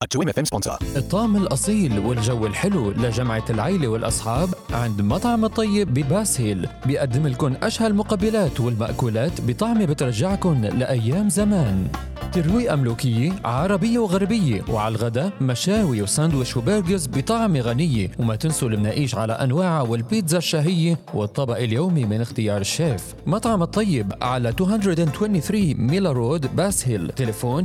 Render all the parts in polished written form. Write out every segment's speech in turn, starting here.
2 FM sponsor. الطعم الأصيل والجو الحلو لجمعة العيلة والأصحاب عند مطعم الطيب بباس هيل. بيقدم لكم أشهى المقبلات والمأكولات بطعم بترجعكم لأيام زمان. ترويقة ملوكية عربية وغربية، وعلى الغداء مشاوي وساندويش وبرجرز بطعم غنية. وما تنسوا المناقيش على أنواعها والبيتزا الشهية والطبق اليومي من اختيار الشيف. مطعم الطيب على 223 ميلا رود باس هيل. تليفون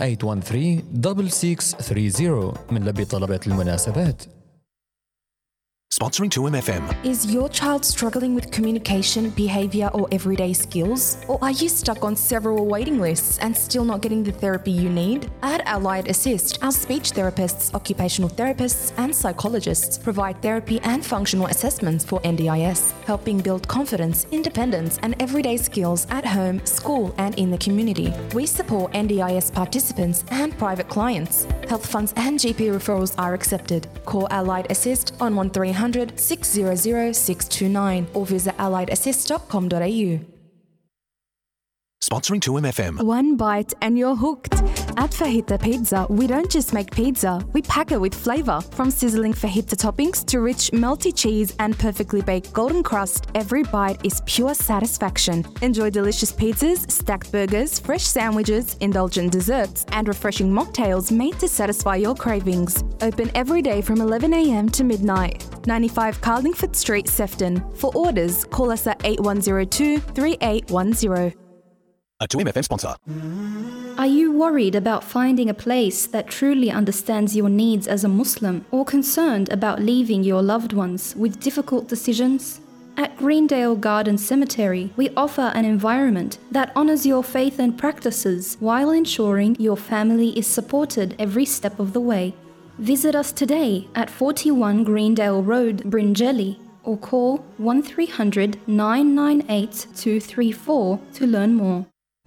7813-6630. من لبي طلبات المناسبات. Sponsoring 2M FM. Is your child struggling with communication, behavior, or everyday skills? Or are you stuck on several waiting lists and still not getting the therapy you need? At Allied Assist, our speech therapists, occupational therapists, and psychologists provide therapy and functional assessments for NDIS, helping build confidence, independence, and everyday skills at home, school, and in the community. We support NDIS participants and private clients. Health funds and GP referrals are accepted. Call Allied Assist on 1300-600-629 or visit alliedassist.com.au. Sponsoring 2M FM. One bite and you're hooked. At Fajita Pizza, we don't just make pizza, we pack it with flavour. From sizzling fajita toppings to rich melty cheese and perfectly baked golden crust, every bite is pure satisfaction. Enjoy delicious pizzas, stacked burgers, fresh sandwiches, indulgent desserts, and refreshing mocktails made to satisfy your cravings. Open every day from 11 a.m. to midnight. 95 Carlingford Street, Sefton. For orders, call us at 8102-3810. A 2M FM sponsor. Are you worried about finding a place that truly understands your needs as a Muslim, or concerned about leaving your loved ones with difficult decisions? At Greendale Garden Cemetery, we offer an environment that honours your faith and practices while ensuring your family is supported every step of the way. Visit us today at 41 Greendale Road, Bringelly, or call 1300 998 234 to learn more.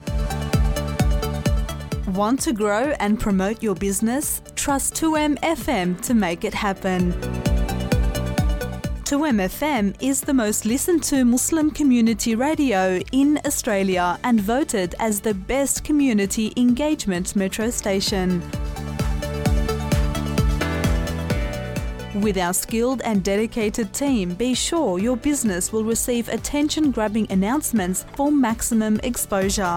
Want to grow and promote your business? Trust 2M FM to make it happen. 2M FM is the most listened to Muslim community radio in Australia and voted as the best community engagement metro station. With our skilled and dedicated team, be sure your business will receive attention-grabbing announcements for maximum exposure.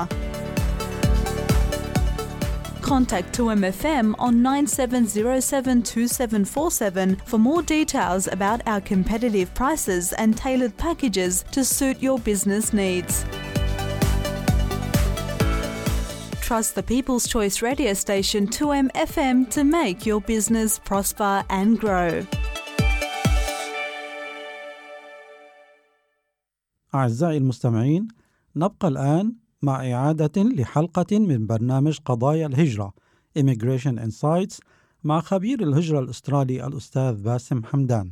Contact 2MFM on 97072747 for more details about our competitive prices and tailored packages to suit your business needs. Trust the People's Choice radio station 2MFM to make your business prosper and grow. أعزائي المستمعين، نبقى الآن مع إعادة لحلقة من برنامج قضايا الهجرة Immigration Insights مع خبير الهجرة الأسترالي الأستاذ باسم حمدان.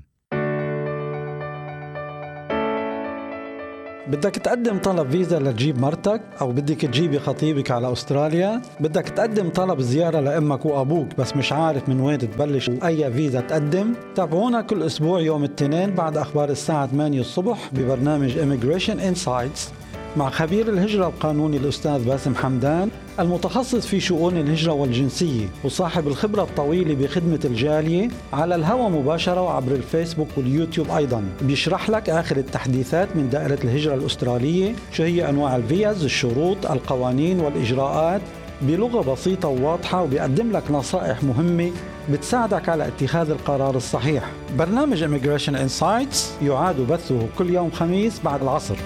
بدك تقدم طلب فيزا لتجيب مرتك، أو بدك تجيبي خطيبك على أستراليا، بدك تقدم طلب زيارة لأمك وأبوك بس مش عارف من وين تبلش وأي فيزا تقدم، تابعونا كل أسبوع يوم الاثنين بعد أخبار الساعة 8 الصبح ببرنامج Immigration Insights مع خبير الهجرة القانوني الأستاذ باسم حمدان، المتخصص في شؤون الهجرة والجنسية وصاحب الخبرة الطويلة بخدمة الجالية، على الهواء مباشرة وعبر الفيسبوك واليوتيوب أيضا. بيشرح لك آخر التحديثات من دائرة الهجرة الأسترالية، شو هي أنواع الفيز، الشروط، القوانين والإجراءات بلغة بسيطة وواضحة، وبيقدم لك نصائح مهمة بتساعدك على اتخاذ القرار الصحيح. برنامج Immigration Insights يعاد بثه كل يوم خميس بعد العصر.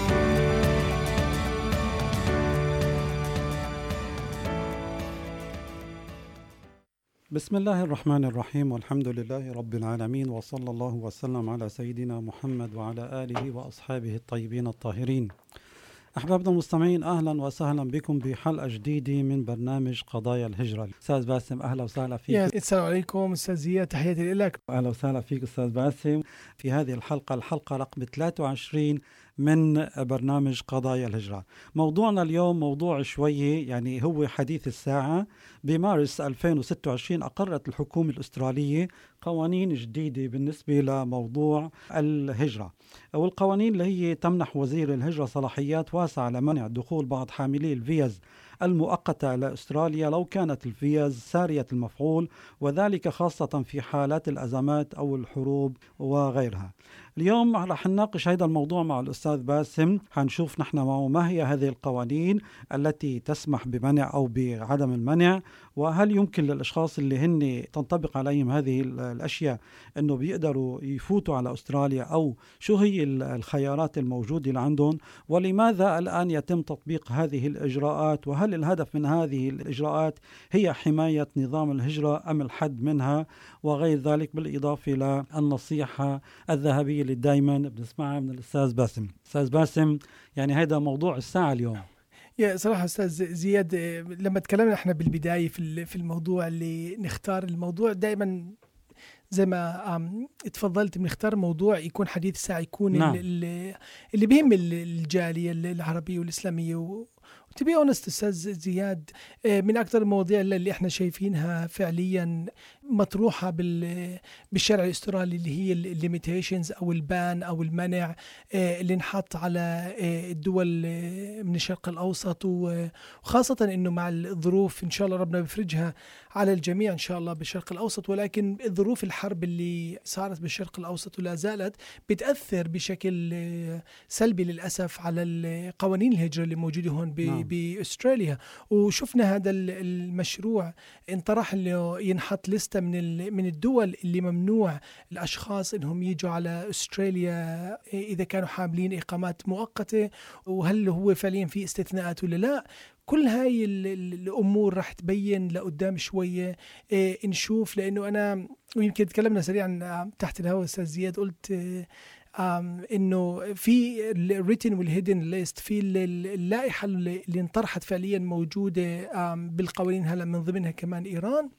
بسم الله الرحمن الرحيم، والحمد لله رب العالمين، وصلى الله وسلم على سيدنا محمد وعلى آله وأصحابه الطيبين الطاهرين. أحبابنا المستمعين، أهلا وسهلا بكم بحلقة جديدة من برنامج قضايا الهجرة. أستاذ باسم، أهلا وسهلا فيك. السلام عليكم أستاذ زياد، تحياتي لك. أهلا وسهلا فيك أستاذ باسم في هذه الحلقة رقم 23 من برنامج قضايا الهجرة. موضوعنا اليوم موضوع شوية هو حديث الساعة. بمارس 2026 أقرت الحكومة الأسترالية قوانين جديدة بالنسبة لموضوع الهجرة، والقوانين اللي هي تمنح وزير الهجرة صلاحيات واسعة لمنع دخول بعض حاملي الفيز المؤقتة لأستراليا لو كانت الفيز سارية المفعول، وذلك خاصة في حالات الأزمات أو الحروب وغيرها. اليوم رح نناقش هذا الموضوع مع الأستاذ باسم، حنشوف نحن معه ما هي هذه القوانين التي تسمح بمنع أو بعدم المنع، وهل يمكن للأشخاص اللي هن تنطبق عليهم هذه الأشياء أنه بيقدروا يفوتوا على أستراليا، أو شو هي الخيارات الموجودة اللي عندهم، ولماذا الآن يتم تطبيق هذه الإجراءات، وهل الهدف من هذه الإجراءات هي حماية نظام الهجرة أم الحد منها وغير ذلك، بالإضافة للنصيحة الذهبية اللي دايما بنسمعها من الأستاذ باسم. أستاذ باسم، يعني هذا موضوع الساعة اليوم. يا صراحة أستاذ زياد، لما تكلمنا احنا بالبداية في الموضوع اللي نختار الموضوع دائما زي ما اتفضلت، بنختار موضوع يكون حديث الساعة، يكون نعم. اللي بيهم الجالية العربية والإسلامية. وتبي أونست أستاذ زياد، من أكثر المواضيع اللي احنا شايفينها فعليا مطروحة بالشرع الأسترالي اللي هي الليميتيشنز أو البان أو المنع اللي نحط على الدول من الشرق الأوسط، وخاصة إنه مع الظروف إن شاء الله ربنا بيفرجها على الجميع إن شاء الله بالشرق الأوسط، ولكن الظروف الحرب اللي صارت بالشرق الأوسط ولا زالت بتأثر بشكل سلبي للأسف على قوانين الهجرة اللي موجودة هون بأستراليا. وشفنا هذا المشروع انطرح اللي ينحط لستة من الدول اللي ممنوع الأشخاص إنهم يجوا على أستراليا إذا كانوا حاملين إقامات مؤقتة، وهل هو فعليا في استثناءات ولا لا. كل هاي الأمور راح تبين لقدام شوية، نشوف، لأنه أنا ويمكن تكلمنا سريعا تحت الهواء أستاذ زياد، قلت إنه في الريتن والهيدن ليست، في اللائحة اللي انطرحت فعليا موجودة بالقوانين هلا، من ضمنها كمان إيران،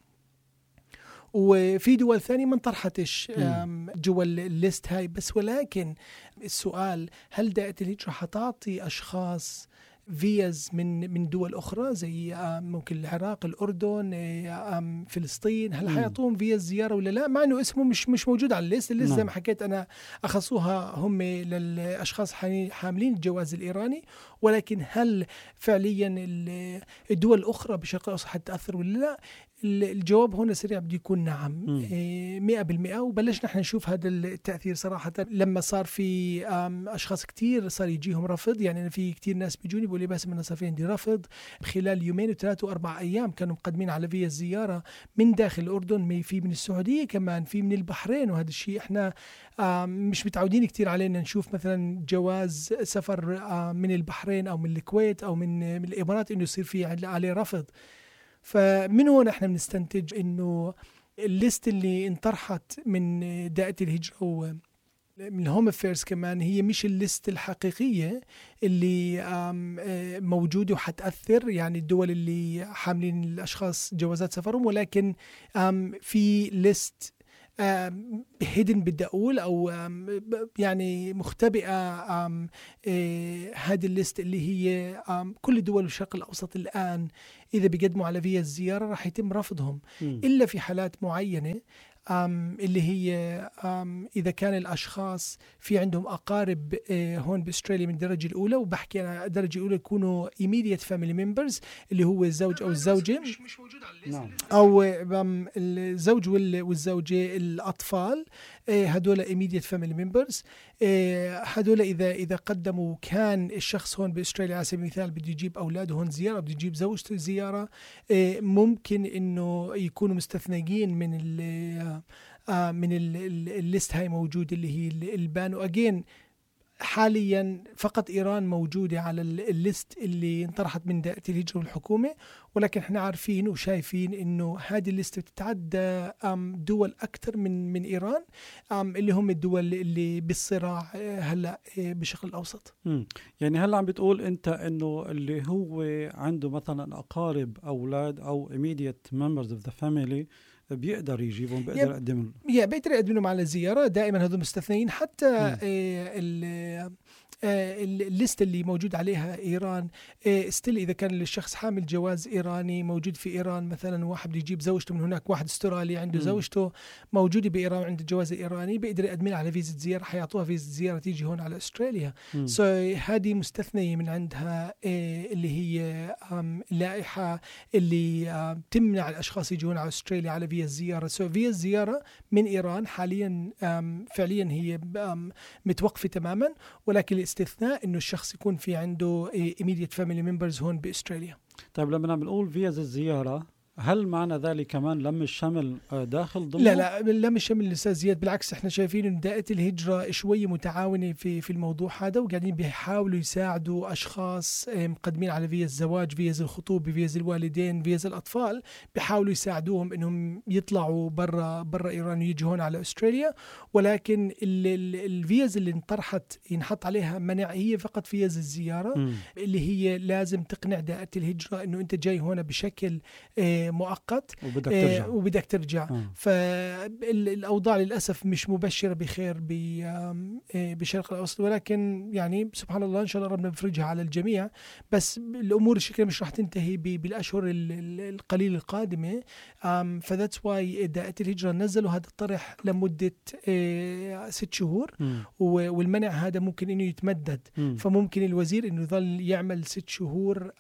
وفي دول ثانية ما انطرحتش جوا الليست هاي. بس ولكن السؤال، هل دائرة الهجرة حتعطي أشخاص فيز من دول أخرى زي ممكن العراق، الأردن، فلسطين، هل حيعطوهم فيز زيارة ولا لا؟ مع إنه اسمه مش موجود على الليست زي ما حكيت أنا، أخصوها هم للأشخاص حاملين الجواز الإيراني، ولكن هل فعليا الدول الأخرى بشكل أوسع حتتأثر ولا لا؟ الجواب هنا سريع بده يكون نعم 100%. وبلشنا احنا نشوف هذا التأثير صراحة لما صار في أشخاص كتير صار يجيهم رفض. يعني أنا في كتير ناس بيجوني بيقولي بس أنا صار في عندي رفض خلال 2 و3 و4 أيام، كانوا مقدمين على فيزا الزيارة من داخل الأردن، في من السعودية كمان، في من البحرين. وهذا الشيء احنا مش متعودين كتير علينا نشوف مثلا جواز سفر من البحرين أو من الكويت أو من الإمارات إنه يصير في عليه رفض. فمن هون احنا بنستنتج انه الليست اللي انطرحت من دائرة الهجرة ومن الهوم افيرز كمان هي مش الليست الحقيقية اللي موجودة وحتأثر يعني الدول اللي حاملين الاشخاص جوازات سفرهم، ولكن في ليست هيدن بدي أقول أو يعني مختبئة. هذه الليست اللي هي كل دول الشرق الأوسط الآن إذا بيقدموا على فيزا الزيارة راح يتم رفضهم إلا في حالات معينة، اللي هي إذا كان الأشخاص في عندهم أقارب هون بأستراليا من الدرجة الأولى، وبحكي أنا الدرجة الأولى يكونوا immediate family members اللي هو الزوج أو الزوجة، مش موجود على الليست، أو الزوج والزوجة، الأطفال، هدول immediate family members. هدول إذا قدموا، كان الشخص هون بأستراليا على سبيل المثال بده يجيب أولاده هون زيارة، بده يجيب زوجته زيارة، ممكن إنه يكونوا مستثنيين من الليست هاي موجود اللي هي البان. وأجين حاليا فقط إيران موجودة على الليست اللي انطرحت من دائرة الهجرة والحكومة، ولكن احنا عارفين وشايفين انه هذه الليست بتتعدى دول أكثر من إيران، اللي هم الدول اللي بالصراع هلا بشكل الأوسط. يعني هلا عم بتقول انت انه اللي هو عنده مثلا أقارب أولاد أو immediate members of the family بيقدر يجيبهم، بيقدر يقدم، بيقدر يقدم لهم على الزيارة. دائما هذول مستثنين، حتى الليست اللي موجود عليها إيران ستيل إذا كان الشخص حامل جواز إيراني موجود في إيران، مثلا واحد بده يجيب زوجته من هناك، واحد استرالي عنده زوجته موجودة بإيران عنده الجواز الإيراني، بيقدر يقدم على فيزا زيارة، حيعطوها فيزا زيارة تيجي هون على أستراليا. هذه مستثنية من عندها اللي هي اللائحة اللي تمنع الأشخاص يجون على أستراليا على فيزا زيارة. فيزا زيارة من إيران حاليا فعليا هي متوقفة تماما، ولكن الاستثناء إنه الشخص يكون في عنده immediate family members هون بأستراليا. طيب لما بنقول فيزا الزيارة، هل معنى ذلك كمان لم الشمل داخل ضمن؟ لا لم الشمل الأستاذ زياد، بالعكس احنا شايفين ان دائرة الهجرة شوية متعاونة في الموضوع هذا، وقاعدين بيحاولوا يساعدوا أشخاص مقدمين على فيزا الزواج، فيزا الخطوبة، فيزا الوالدين، فيزا الأطفال، بيحاولوا يساعدوهم انهم يطلعوا برا إيران ويجوا هون على أستراليا. ولكن الفيزا اللي انطرحت ينحط عليها منع هي فقط فيزا الزيارة اللي هي لازم تقنع دائرة الهجرة انه انت جاي هون بشكل مؤقت وبدك ترجع. فالأوضاع للأسف مش مبشرة بخير بشرق الأوسط، ولكن يعني سبحان الله إن شاء الله ربنا بفرجها على الجميع. بس الأمور الشكل مش راح تنتهي بالأشهر القليلة القادمة. فذاتس واي دائرة الهجرة نزلوا هذا الطرح لمدة 6 شهور، والمنع هذا ممكن إنه يتمدد. فممكن الوزير إنه يظل يعمل 6 شهور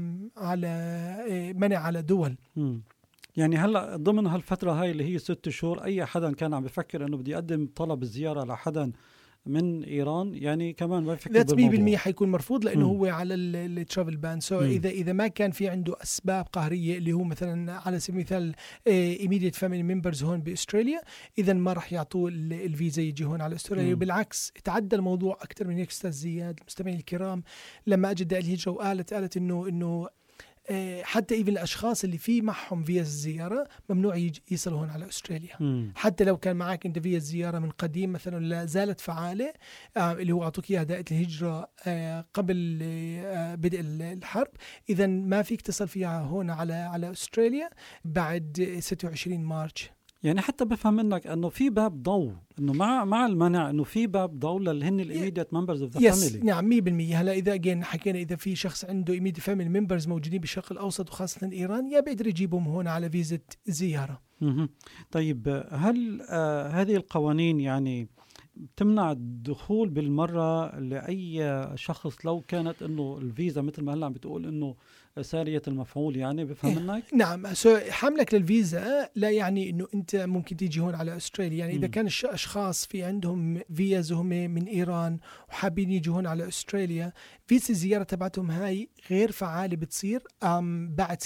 على منع على دول. يعني هلا ضمن هالفترة هاي اللي هي 6 شهور، أي حدا كان عم بفكر إنه بدي يقدم طلب الزيارة لحدا من إيران يعني كمان ما يفكر بالموضوع، 100% حيكون مرفوض لأنه هو على الترافل بان. إذا ما كان في عنده أسباب قهرية اللي هو مثلا على سبيل المثال immediate family members هون بأستراليا، إذا ما راح يعطوه الفيزا يجي هون على أستراليا. وبالعكس تعدى الموضوع أكثر من هيك أستاذ زياد. المستمعين الكرام، لما أجت دائرة الهجرة وقالت إنه حتى إيفن الأشخاص اللي في معهم فيزا الزيارة ممنوع يصلوا هون على أستراليا. حتى لو كان معك أنت فيزا الزيارة من قديم مثلا لا زالت فعالة، اللي هو أعطوك إياها دائرة الهجرة قبل بدء الحرب، إذا ما فيك تصل فيها هون على أستراليا بعد 26 مارس. يعني حتى بفهم منك انه في باب ضوء، انه مع المنع انه في باب ضوء اللي هن الايميديت ممبرز اوف ذا فاميلي. نعم 100%. هلا اذا حكينا اذا في شخص عنده ايميديت فاميلي ممبرز موجودين بالشرق الاوسط وخاصه ايران، يا بيقدر يجيبهم هون على فيزا زياره. طيب هل هذه القوانين يعني تمنع الدخول بالمره لاي شخص لو كانت انه الفيزا مثل ما هلا عم بتقول انه سارية المفعول؟ يعني بفهم منك؟ نعم. حملك للفيزا لا يعني انه انت ممكن تيجي هون على استراليا. يعني اذا كان اشخاص في عندهم فيزا هم من ايران وحابين يجوا هون على استراليا، فيزا الزيارة تبعتهم هاي غير فعالة بتصير بعد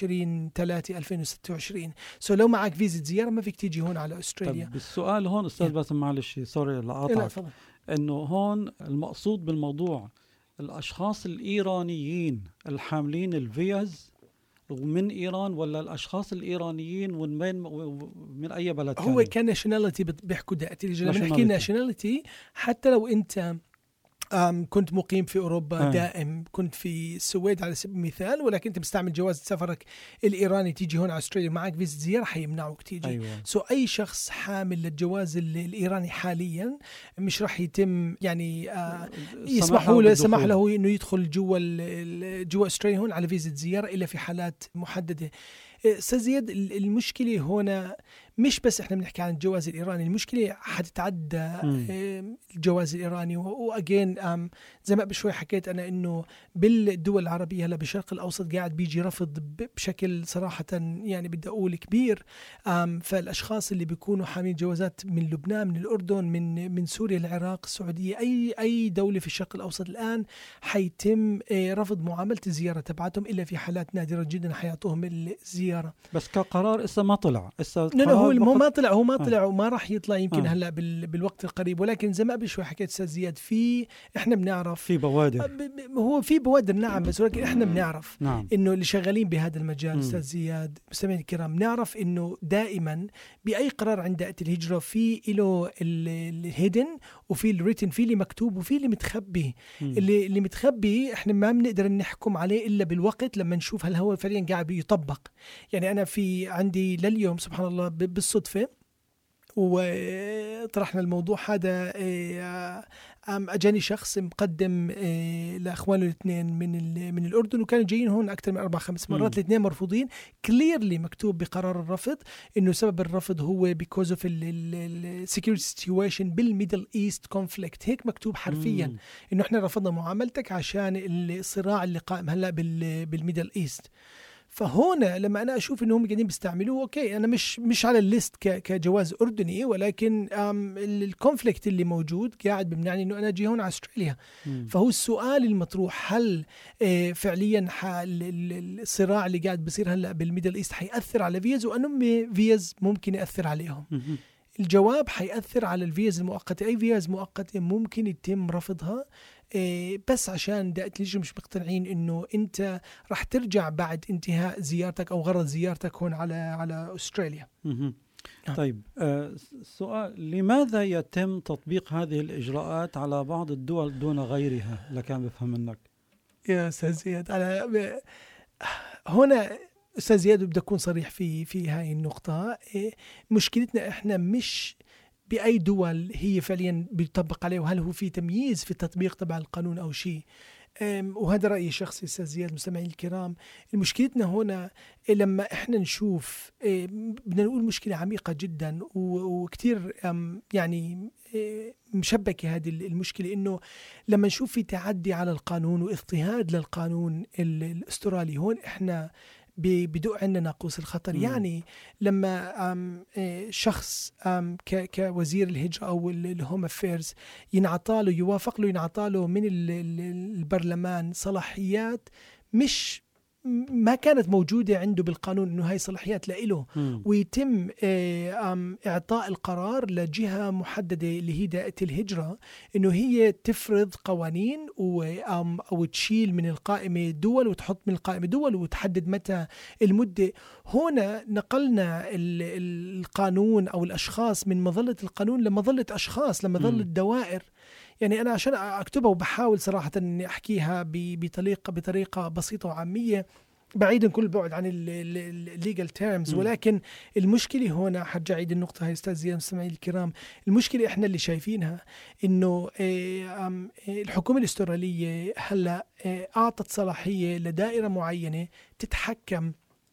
26/3/2026. لو معك فيزا زيارة ما فيك تيجي هون على استراليا. طب السؤال هون استاذ باسم، معلش سوري لقاطعك، انه هون المقصود بالموضوع الأشخاص الإيرانيين الحاملين الفيز ومن إيران، ولا الأشخاص الإيرانيين من أي بلد؟ هو كان ناشوناليتي بيحكوا دائرة الهجرة. لما نحكي ناشوناليتي، حتى لو أنت كنت مقيم في أوروبا دائم، كنت في السويد على سبيل المثال، ولكن أنت مستعمل جواز سفرك الإيراني تيجي هون على أستراليا معك فيزا زيارة، حيمنعوك تيجي. أي شخص حامل للجواز الإيراني حاليا مش راح يتم يعني سمح له إنه يدخل جوا أستراليا هون على فيزا زيارة إلا في حالات محددة. أستاذ زياد، المشكلة هنا مش بس احنا بنحكي عن الجواز الإيراني، المشكلة حتتعدى الجواز الإيراني. وأجين زي ما بشوي حكيت أنا إنه بالدول العربية هلا بالشرق الأوسط قاعد بيجي رفض بشكل صراحة يعني بدي أقول كبير. فالأشخاص اللي بيكونوا حاملين جوازات من لبنان، من الأردن، من سوريا، العراق، السعودية، أي دولة في الشرق الأوسط الآن حيتم رفض معاملة الزيارة تبعتهم إلا في حالات نادرة جدا حيعطوهم الزيارة. بس كقرار إسا ما طلع. هو ما طلع وما راح يطلع يمكن هلا بالوقت القريب. ولكن زي ما قبل شوي حكيت أستاذ زياد، احنا بنعرف في بوادر، هو في بوادر نعم، بس ولكن احنا بنعرف انه اللي شغالين بهذا المجال أستاذ زياد، مستمعين الكرام، نعرف انه دائما باي قرار عند دائرة الهجرة في له الهيدن وفي الريتن، في اللي مكتوب وفي اللي متخبي. اللي متخبي احنا ما بنقدر نحكم عليه الا بالوقت لما نشوف هل هو فعليا قاعد يطبق. يعني انا في عندي لليوم سبحان الله بالصدفة وطرحنا الموضوع هذا اجاني شخص مقدم لاخوانه الاثنين من الاردن، وكانوا جايين هون اكثر من 4-5 مرات، الاثنين مرفوضين. كليرلي مكتوب بقرار الرفض انه سبب الرفض هو because of security situation بالميدل ايست كونفليكت. هيك مكتوب حرفيا انه احنا رفضنا معاملتك عشان الصراع اللي قائم هلا بالميدل ايست. فهنا لما انا اشوف انهم قاعدين بيستعملوه، اوكي انا مش على الليست كجواز اردني، ولكن الكونفليكت اللي موجود قاعد بمنعني انه انا اجي هون على استراليا. فهو السؤال المطروح، هل فعليا الصراع اللي قاعد بيصير هلا بالميدل ايست حيأثر على فيز، وانهم فيز ممكن يأثر عليهم؟ الجواب حيأثر على الفيز المؤقتة. أي فيز مؤقتة ممكن يتم رفضها بس عشان دائرة الهجرة مش مقتنعين إنه أنت رح ترجع بعد انتهاء زيارتك أو غرض زيارتك هون على أستراليا. طيب سؤال، لماذا يتم تطبيق هذه الإجراءات على بعض الدول دون غيرها؟ لكان بفهم منك يا أستاذ زياد. هنا أستاذ زياد بدي أكون صريح في هاي النقطة. مشكلتنا إحنا مش بأي دول هي فعليا بيطبق عليه، وهل هو في تمييز في التطبيق تبع القانون أو شيء. وهذا رأيي الشخصي أستاذ زياد. مستمعين الكرام، مشكلتنا هنا لما إحنا نشوف بدنا نقول مشكلة عميقة جدا وكتير يعني مشبكة هذه المشكلة، إنه لما نشوف في تعدي على القانون واضطهاد للقانون الأسترالي، هون إحنا بدق عندنا ناقوس الخطر. يعني لما شخص كوزير الهجرة أو الهوم أفيرز يوافق له ينعطى له من البرلمان صلاحيات ما كانت موجودة عنده بالقانون، إنه هاي صلاحيات لإله، ويتم إعطاء القرار لجهة محددة اللي هي دائرة الهجرة، إنه هي تفرض قوانين أو تشيل من القائمة دول وتحط من القائمة دول وتحدد متى المدة. هنا نقلنا القانون أو الأشخاص من مظلة القانون لمظلة أشخاص، لمظلة دوائر. يعني أنا عشان أكتبها وبحاول صراحة أني أحكيها بطريقة بسيطة وعامية بعيدا كل بعد عن الليجل تيرمز، ولكن المشكلة هنا حرجع عيد النقطة هاي أستاذ زياد مستمعين الكرام. المشكلة إحنا اللي شايفينها إنه الحكومة الأسترالية هلأ أعطت صلاحية لدائرة معينة تتحكم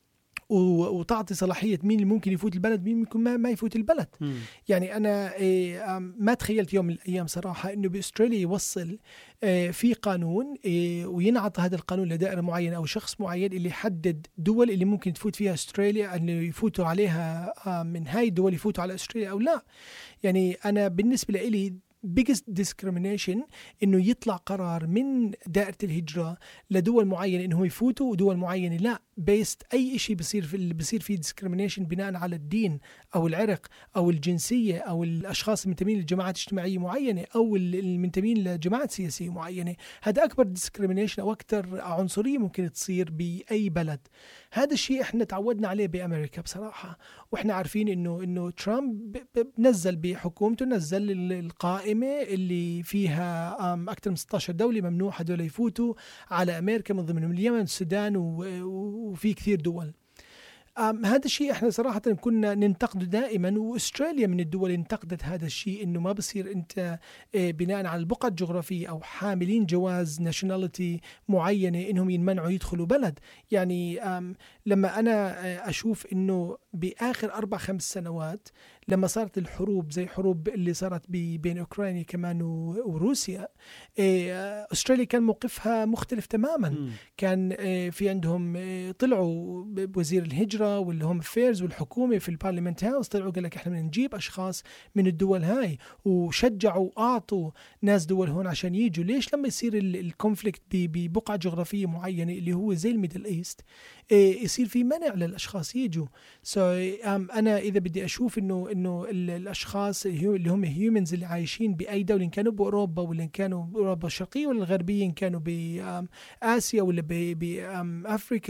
وتعطي صلاحية مين اللي ممكن يفوت البلد، مين ممكن ما يفوت البلد. يعني أنا ما تخيلت يوم من الأيام صراحة إنه بأستراليا يوصل في قانون وينعطى هذا القانون لدائرة معينة أو شخص معين اللي يحدد دول اللي ممكن تفوت فيها أستراليا، أنه يفوتوا عليها من هاي الدول يفوتوا على أستراليا أو لا. يعني أنا بالنسبة لي biggest discrimination إنه يطلع قرار من دائرة الهجرة لدول معينة إنهم يفوتوا ودول معينة لا، based أي شيء بصير فيه discrimination بناء على الدين أو العرق أو الجنسية أو الأشخاص المنتمين لجماعات اجتماعية معينة أو المنتمين لجماعات سياسية معينة. هذا أكبر discrimination أو أكثر عنصرية ممكن تصير بأي بلد. هذا الشيء إحنا تعودنا عليه بأمريكا بصراحة، وإحنا عارفين إنه ترامب نزل بحكومته نزل القائمة اللي فيها أكثر من 16 دولة ممنوع هذول يفوتوا على أمريكا، من ضمنهم اليمن، السودان وفي كثير دول. هذا الشيء احنا صراحة كنا ننتقده دائما، واستراليا من الدول انتقدت هذا الشيء، انه ما بصير انت بناء على البقعة الجغرافية او حاملين جواز ناشوناليتي معينة انهم ينمنعوا يدخلوا بلد. يعني لما انا اشوف انه باخر 4-5 سنوات لما صارت الحروب زي حروب اللي صارت بين اوكرانيا كمان وروسيا، استراليا كان موقفها مختلف تماما. كان في عندهم طلعوا بوزير الهجرة والهوم افيرز والحكومة في البارلمنت هاوس، طلعوا قال لك احنا بدنا نجيب اشخاص من الدول هاي، وشجعوا اعطوا ناس دول هون عشان يجوا. ليش لما يصير الكونفليكت ببقعة جغرافية معينة اللي هو زي الميدل ايست يصير في منع للاشخاص يجوا؟ انا اذا بدي اشوف انه الاشخاص اللي هم هيومنز اللي عايشين باي دوله، ان كانوا باوروبا ولا ان كانوا باوروبا الشرقيه ولا الغربيه، ان كانوا باسيا ولا بافريكا،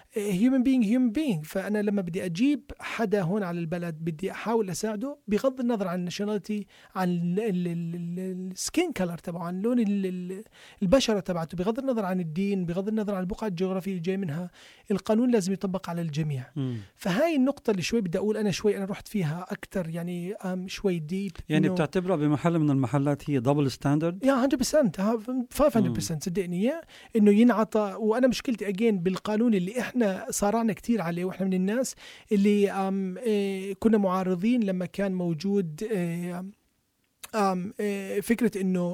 human being. فأنا لما بدي أجيب حدا هون على البلد بدي أحاول أساعده بغض النظر عن الناشوناليتي، عن السكين كلر تبعه، عن لون البشرة تبعته، بغض النظر عن الدين، بغض النظر عن البقعة الجغرافية اللي جاي منها. القانون لازم يطبق على الجميع. فهاي النقطة اللي شوي بدي أقول أنا رحت فيها أكتر، يعني شوي ديب. يعني بتعتبرها بمحل من المحلات هي دبل ستاندرد؟ يا 100% 500% صدقني إنه ينعطى. وأنا مشكلتي أجين بالقانون اللي إحنا صارعنا كتير عليه، وإحنا من الناس اللي كنا معارضين لما كان موجود فكرة إنه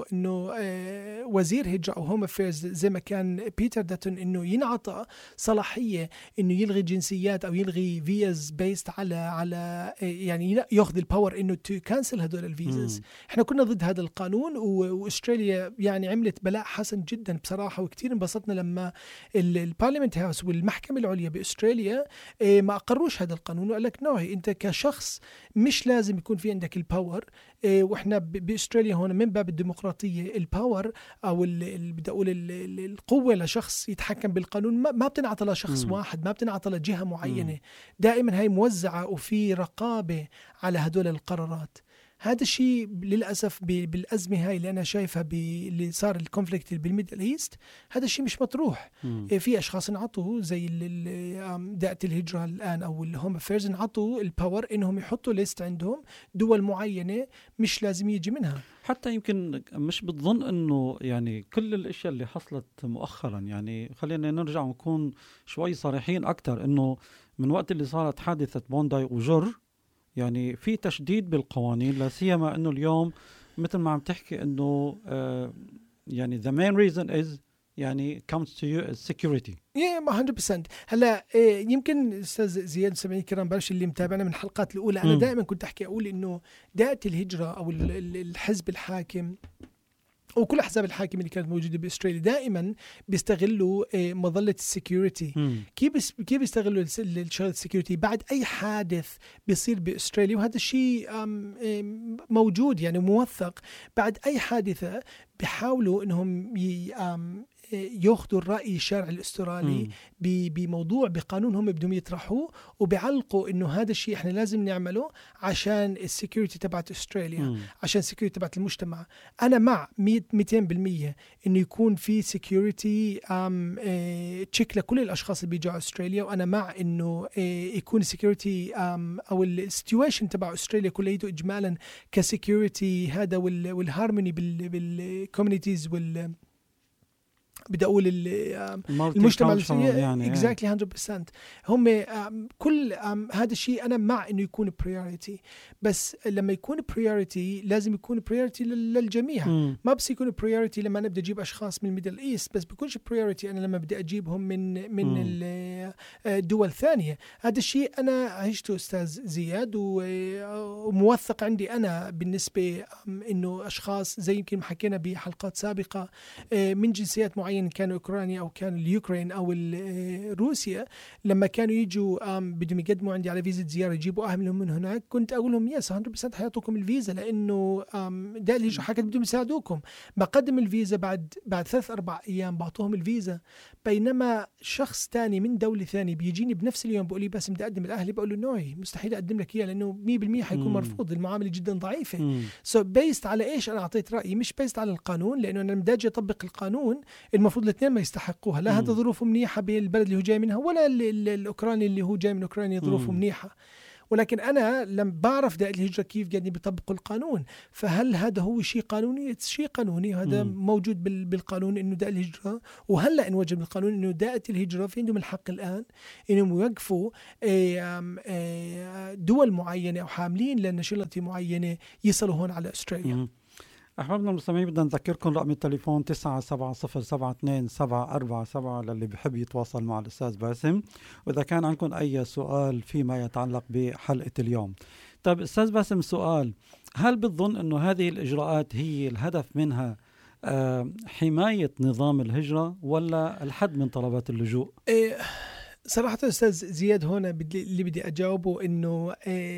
وزير هجرة أو هوم أفيرز زي ما كان بيتر داتون، إنه ينعطى صلاحية إنه يلغي جنسيات أو يلغي فيز بيست على يعني يأخذ الباور إنه تو كانسل هدول الفيزز. إحنا كنا ضد هذا القانون، وأستراليا يعني عملت بلاء حسن جدا بصراحة، وكتير انبسطنا لما البارلمنت هاوس والمحكمة العليا بأستراليا ما أقروش هذا القانون، وقال لك نوعي أنت كشخص مش لازم يكون في عندك الباور. وإحنا بأستراليا هون من باب الديمقراطية الباور أو بدي أقول القوة لشخص يتحكم بالقانون ما بتنعطى لشخص واحد، ما بتنعطى لجهة معينة. دائما هاي موزعة وفي رقابة على هدول القرارات. هذا الشيء للأسف بالأزمة هاي اللي أنا شايفها اللي صار الكونفليكت بالميدل إيست، هذا الشيء مش مطروح. في أشخاص انعطوا زي دائرة الهجرة الآن أو الهوم أفيرز انعطوا الباور إنهم يحطوا ليست عندهم دول معينة مش لازم يجي منها. حتى يمكن مش بتظن إنه يعني كل الأشياء اللي حصلت مؤخرا، يعني خلينا نرجع ونكون شوي صريحين أكتر، إنه من وقت اللي صارت حادثة بونداي وجر يعني في تشديد بالقوانين، لا سيما انه اليوم مثل ما عم تحكي انه يعني the main reason is يعني comes to you as security. 100%. هلا يمكن استاذ زياد سمعين الكرام برش اللي متابعنا من الحلقات الاولى، انا دائما كنت احكي اقول انه دائرة الهجرة او الحزب الحاكم وكل أحزاب الحاكم اللي كانت موجودة بأستراليا دائما بيستغلوا مظلة السيكوريتي. كيف بيستغلوا الشغلة السيكوريتي بعد أي حادث بيصير بأستراليا، وهذا الشيء موجود يعني موثق. بعد أي حادثة بيحاولوا إنهم ياخذوا الرأي الشارع الأسترالي بموضوع بقانون هم بدهم يطرحوه، وبيعلقوا إنه هذا الشيء إحنا لازم نعمله عشان السيكوريتي تبعت أستراليا، عشان السيكوريتي تبعت المجتمع. أنا مع 200% إنه يكون في سيكوريتي تشيك لكل الأشخاص اللي بيجوا أستراليا، وأنا مع إنه يكون السيكوريتي أو السيتويشن تبع أستراليا كليته إجمالا كسيكوريتي هذا والهارموني بالكوميونيتيز بدي أقول المجتمع يعني exactly 100%. هم كل هذا الشيء أنا مع إنه يكون priority، بس لما يكون priority لازم يكون priority للجميع. ما بس يكون priority لما أنا بدي أجيب أشخاص من الميدل إيست، بس بيكونش priority أنا لما بدي أجيبهم من الدول الثانية. هذا الشيء أنا عشته أستاذ زياد، وموثق عندي أنا بالنسبة إنه أشخاص زي يمكن حكينا بحلقات سابقة من جنسيات معينة كانوا أوكرانيا أو كان اليوكرين أو روسيا، لما كانوا يجوا بدهم يقدموا عندي على فيزا زيارة يجيبوا أهلهم من هناك، كنت أقول لهم يس 100% حيعطوكم الفيزا، لأنه ده اللي يجوا حكت بدهم يساعدوكم. بقدم الفيزا بعد 3-4 أيام بعطوهم الفيزا. بينما شخص تاني من دولة ثانية بيجيني بنفس اليوم بقول لي بس بدي أقدم الأهلي، بقول له نوعي مستحيل أقدم لك إياه لأنه 100% حيكون مرفوض، المعاملة جدا ضعيفة. بيست على إيش أنا أعطيت رأيي، مش بيست على القانون، لأنه أنا بدي أجي أطبق القانون المفروض الاثنين ما يستحقوها. لا هذا ظروفه منيحة بالبلد اللي هو جاي منها، ولا الأوكراني اللي هو جاي من أوكرانيا ظروفه منيحة. ولكن أنا لم بعرف دائرة الهجرة كيف قاعدين بيطبقوا القانون. فهل هذا هو شيء قانوني؟ شيء قانوني، وهذا موجود بالقانون إنه دائرة الهجرة، وهلأ إن وجد بالقانون إنه دائرة الهجرة في عندهم الحق الآن إنهم يوقفوا دول معينة أو حاملين لنشلة معينة يصلوا هون على أستراليا. أحبابنا المستمعين بدنا نذكركم رقم التليفون 970727 للي بحب يتواصل مع الأستاذ باسم، وإذا كان عندكم أي سؤال فيما يتعلق بحلقة اليوم. طيب أستاذ باسم، سؤال: هل بتظن أنه هذه الإجراءات هي الهدف منها حماية نظام الهجرة ولا الحد من طلبات اللجوء؟ صراحة أستاذ زياد هنا اللي بدي أجاوبه إنه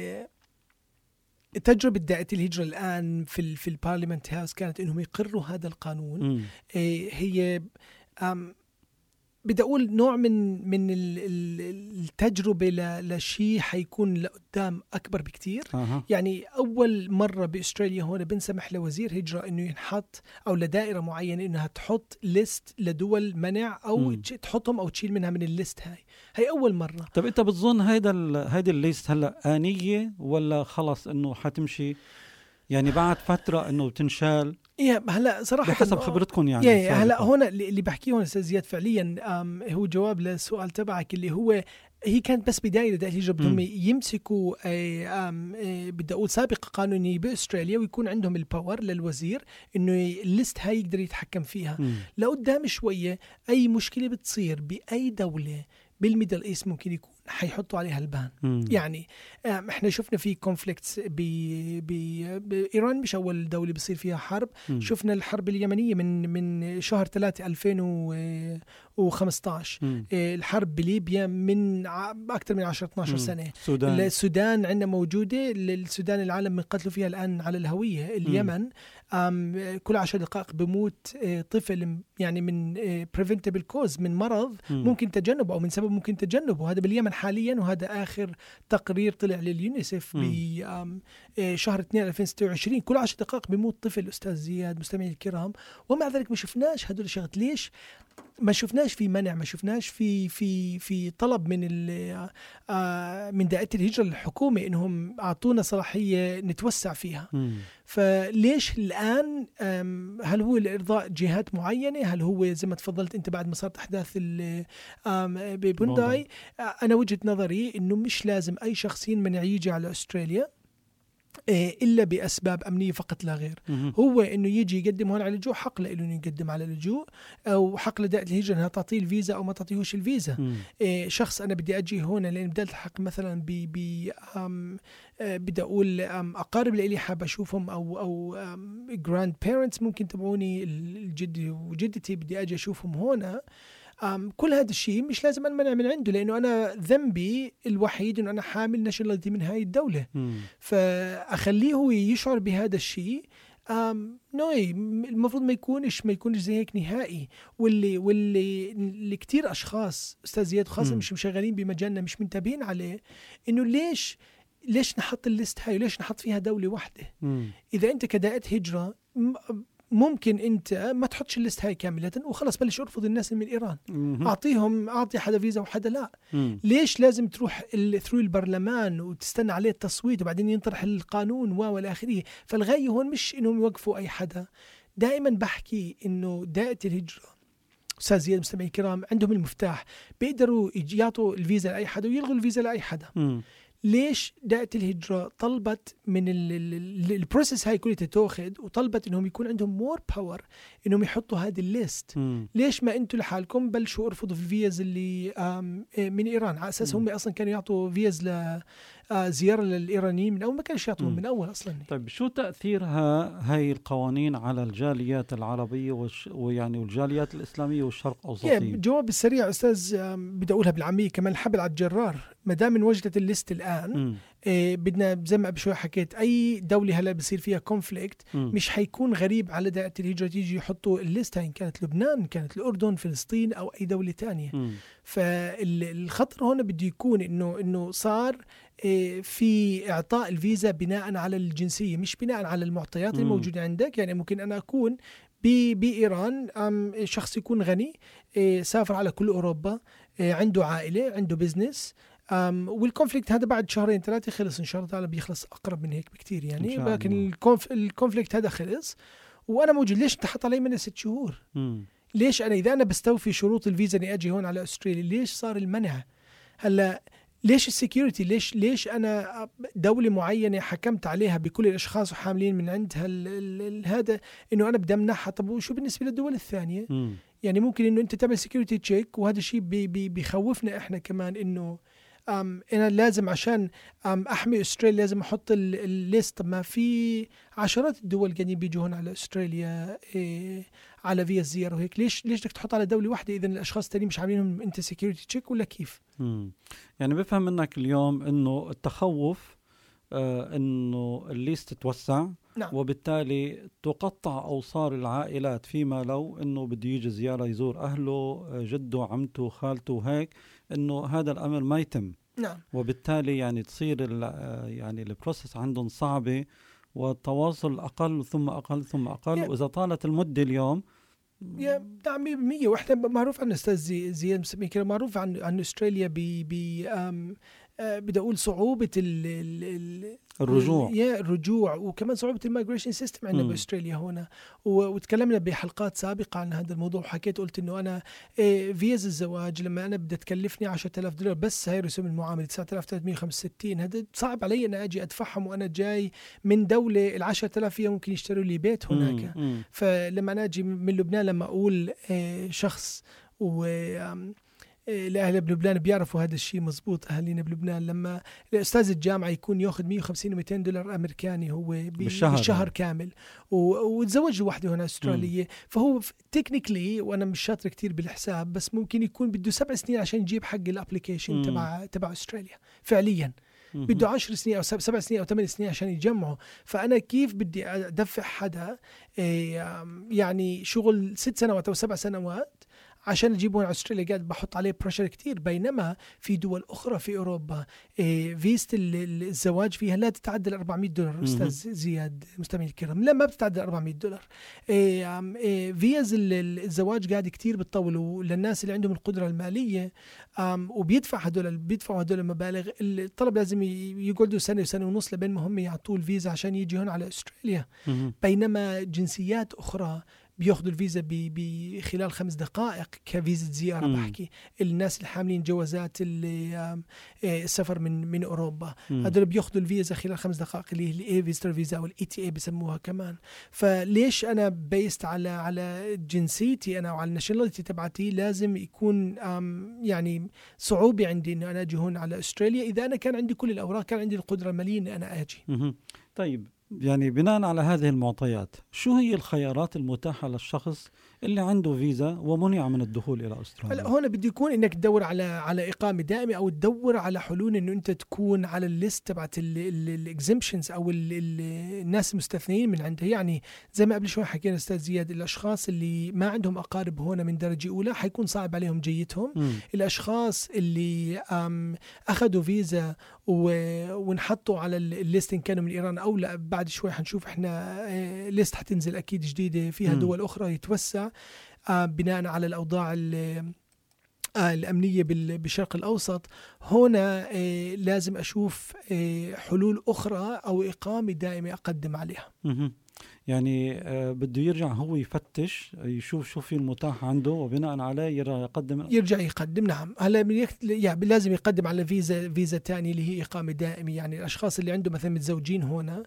تجربة دائرة الهجرة الآن في البارلمنت هاوس كانت إنهم يقروا هذا القانون. هي بدي أقول نوع من التجربة لشيء حيكون لقدام أكبر بكتير. يعني أول مرة بأستراليا هون بنسمح لوزير هجرة إنه ينحط أو لدائرة معينة إنها تحط ليست لدول منع أو تحطهم أو تشيل منها من الليست هاي أول مرة. طب أنت بتظن هيدا الليست هلأ آنية ولا خلص إنه حتمشي يعني بعد فترة إنه تنشال؟ هلا صراحة بحسب خبرتكم يعني هلا هون اللي بحكيه هون أستاذ زياد فعليا هو جواب للسؤال تبعك اللي هي كانت بس بداية لدائرة الهجرة بدهم يمسكوا بدي أقول سابقة قانونية بأستراليا ويكون عندهم الباور للوزير إنه الليست هاي يقدر يتحكم فيها. لقدام شوية أي مشكلة بتصير بأي دولة بالميدل إيست ممكن يكون حيحطوا عليها البان. يعني احنا شفنا في كونفليكتس بإيران، مش أول دولة بيصير فيها حرب. شفنا الحرب اليمنية من شهر 3 2015. الحرب بليبيا من أكثر من 10-12 سنة. السودان عندنا موجودة. السودان العالم من قتلوا فيها الآن على الهوية. اليمن كل 10 دقائق بموت طفل يعني من preventable cause، من مرض ممكن تجنبه أو من سبب ممكن تجنبه. هذا باليمن حاليا، وهذا آخر تقرير طلع لليونيسف بشهر 2 2026. كل 10 دقائق بموت طفل أستاذ زياد مستمعي الكرام. ومع ذلك ما شفناش هدول الشغلات. ليش ما شفناش في منع؟ ما شفناش في طلب من دائرة الهجرة للحكومة إنهم أعطونا صلاحية نتوسع فيها. فليش الآن؟ هل هو لإرضاء جهات معينة؟ هل هو زي ما تفضلت أنت بعد ما صارت أحداث ببونداي؟ أنا وجهة نظري إنه مش لازم أي شخص ينمنع يجي على أستراليا إلا بأسباب أمنية فقط لا غير. هو إنه يجي يقدم هون على اللجوء، حق له إنه يقدم على اللجوء، أو حق لدائرة الهجرة إنها تعطيه الفيزا أو ما تعطيهوش الفيزا. شخص أنا بدي أجي هون لأن بدي ألتحق مثلا بدي أقول أقارب لي حابة أشوفهم أو grand parents ممكن تبعوني، الجدي وجدتي بدي أجي أشوفهم هون. كل هذا الشيء مش لازم أنمنع من عنده، لأنه أنا ذنبي الوحيد أنه أنا حامل ناشوناليتي من هاي الدولة. فأخليه هو يشعر بهذا الشيء. نوي المفروض ما يكونش زي هيك نهائي. واللي كتير أشخاص أستاذ زياد خاصة مش مشغلين بمجالنا مش منتبهين عليه، إنه ليش نحط الليست هاي وليش نحط فيها دولة واحدة؟ إذا أنت كدائرة هجرة ممكن أنت ما تحطش الليست هاي كاملة وخلص بلش أرفض الناس من إيران، أعطي حدا فيزا وحدا لا. ليش لازم تروح ثرو البرلمان وتستنى عليه التصويت وبعدين ينطرح القانون والى آخره؟ فالغاية هون مش إنهم يوقفوا أي حدا. دائما بحكي إنه دائرة الهجرة أستاذ زياد مستمعي الكرام عندهم المفتاح، بيقدروا يعطوا الفيزا لأي حدا ويلغوا الفيزا لأي حدا. ليش دائرة الهجرة طلبت من البروسيس هاي كلها تتاخد وطلبت انهم يكون عندهم مور باور انهم يحطوا هذه الليست؟ ليش ما انتوا لحالكم بلشوا ارفضوا في الفيز اللي من ايران؟ على اساس هم اصلا كانوا يعطوا فيز لزيارة للايرانيين من اول، ما كانش يعطوهم من اول اصلا. طيب شو تأثيرها هاي القوانين على الجاليات العربية ويعني والجاليات الإسلامية والشرق الأوسطية؟ الجواب السريع أستاذ بدي أقولها بالعامية كمان، الحبل على الجرار. ما دام انوجدت الليست الآن بدنا زي ما بشوي حكيت أي دولة هلا بصير فيها كونفليكت مش حيكون غريب على دائرة الهجرة تيجي يحطوا الليست، إن كانت لبنان، كانت الأردن، فلسطين أو أي دولة تانية. فالخطر هنا بده يكون إنه صار في إعطاء الفيزا بناء على الجنسية مش بناء على المعطيات الموجودة عندك. يعني ممكن أنا أكون بإيران شخص يكون غني، سافر على كل أوروبا، عنده عائلة، عنده بزنس، والكونفليكت هذا بعد 2-3 خلص إن شاء الله تعالى، بيخلص أقرب من هيك بكتير يعني. لكن الكونفليكت هذا خلص وأنا موجود. ليش تحط علي من 6 شهور؟ ليش أنا إذا أنا بستوفي شروط الفيزا إني أجي هون على أستراليا ليش صار المنع؟ هلا ليش السيكيورتي؟ ليش أنا دولة معينة حكمت عليها بكل الأشخاص وحاملين من عندها هذا إنه أنا بدي أمنحها؟ طب وشو بالنسبة للدول الثانية؟ يعني ممكن إنه أنت تعمل سيكيورتي تشيك، وهذا الشيء بيخوفنا إحنا كمان إنه أنا لازم عشان أحمي أستراليا لازم أحط الليست. ما في عشرات الدول قاعدين بيجوا هون على أستراليا على فيا الزيارة وهيك. ليش بدك تحط على دولة واحدة إذا الأشخاص التانيين مش عاملينهم أنت سيكيورتي تشيك ولا كيف؟ يعني بفهم منك اليوم إنه التخوف أنه الليست تتوسع. نعم. وبالتالي تقطع أوصار العائلات فيما لو أنه بده يجي زيارة يزور أهله، جده، عمته، خالته وهيك، أنه هذا الأمر ما يتم. نعم. وبالتالي يعني تصير يعني البروسيس عندهم صعبة، والتواصل أقل ثم أقل ثم أقل. وإذا طالت المدة اليوم نعم 100%. واحنا معروف عن أستاذ زياد مسمي كده، معروف عن أستراليا بدي أقول صعوبة الرجوع وكمان صعوبة المايجريشن سيستم عندنا بأستراليا هنا. وتكلمنا بحلقات سابقة عن هذا الموضوع، وحكيت قلت إنه أنا فيز الزواج لما أنا بدها تكلفني $10,000 بس هاي رسوم المعاملة 9,365، هذا صعب علي أنا أجي أدفعهم وأنا جاي من دولة 10,000 فيها ممكن يشتروا لي بيت هناك. فلما أنا أجي من لبنان، لما أقول شخص الأهل بلبنان بيعرفوا هذا الشيء مزبوط، أهلنا بلبنان لما الأستاذ الجامعة يكون يأخذ $150 و $200 أمريكاني هو بالشهر كامل، وتزوج وحده هنا أسترالية، فهو تكنيكلي، وأنا مش شاطر كتير بالحساب، بس ممكن يكون بده 7 سنين عشان يجيب حق الابليكيشن تبع أستراليا فعليا. بده 10 سنين أو 7 سنين أو 8 سنين عشان يجمعه. فأنا كيف بدي أدفع حدا يعني شغل 6 سنوات أو 7 سنوات عشان أجيبه على أستراليا؟ قاعد بحط عليه بريشر كتير. بينما في دول أخرى في أوروبا فيزة الزواج فيها لا تتعدى $400. أستاذ زياد مستمعين الكرام، لا ما بتتعدى $400. فيز الزواج قاعد كتير بتطولوا للناس اللي عندهم القدرة المالية، بيدفعوا هدول المبالغ. الطلب لازم يقعدوا سنة وسنة ونص لبين ما هم يعطوا الفيزا عشان يجي هون على أستراليا. بينما جنسيات أخرى بياخذوا الفيزا بخلال 5 دقائق كفيزا زيارة. بحكي الناس اللي حاملين جوازات السفر من أوروبا، هذول بياخذوا الفيزا خلال 5 دقائق، اللي هي الإي فيزتر فيزا أو الETA بسموها كمان. فليش أنا بيست على جنسيتي أنا وعلى الناشوناليتي تبعتي لازم يكون يعني صعوبة عندي إنه أنا أجي هون على أستراليا إذا أنا كان عندي كل الأوراق، كان عندي القدرة المالية إن أنا أجي. طيب، يعني بناء على هذه المعطيات، شو هي الخيارات المتاحة للشخص اللي عنده فيزا ومنع من الدخول إلى أستراليا؟ هلا هون بده يكون إنك تدور على إقامة دائمة، أو تدور على حلول إنه أنت تكون على الليست تبعت الإكزيمشنز أو الناس المستثنين من عندها. يعني زي ما قبل شوي حكينا أستاذ زياد، الأشخاص اللي ما عندهم أقارب هون من درجة أولى حيكون صعب عليهم جيتهم. الأشخاص اللي أخذوا فيزا ونحطوا على الليست إن كانوا من إيران أو لا، بعد شوي حنشوف إحنا ليست حتنزل أكيد جديدة فيها دول أخرى يتوسع بناء على الأوضاع الأمنية بالشرق الأوسط. هنا لازم أشوف حلول أخرى أو إقامة دائمة أقدم عليها. يعني بده يرجع هو يفتش يشوف شو في المتاح عنده، وبناء عليه يرجع يقدم. نعم. هلا لازم يقدم على فيزا تانية اللي هي إقامة دائمة. يعني الأشخاص اللي عندهم مثلا متزوجين هنا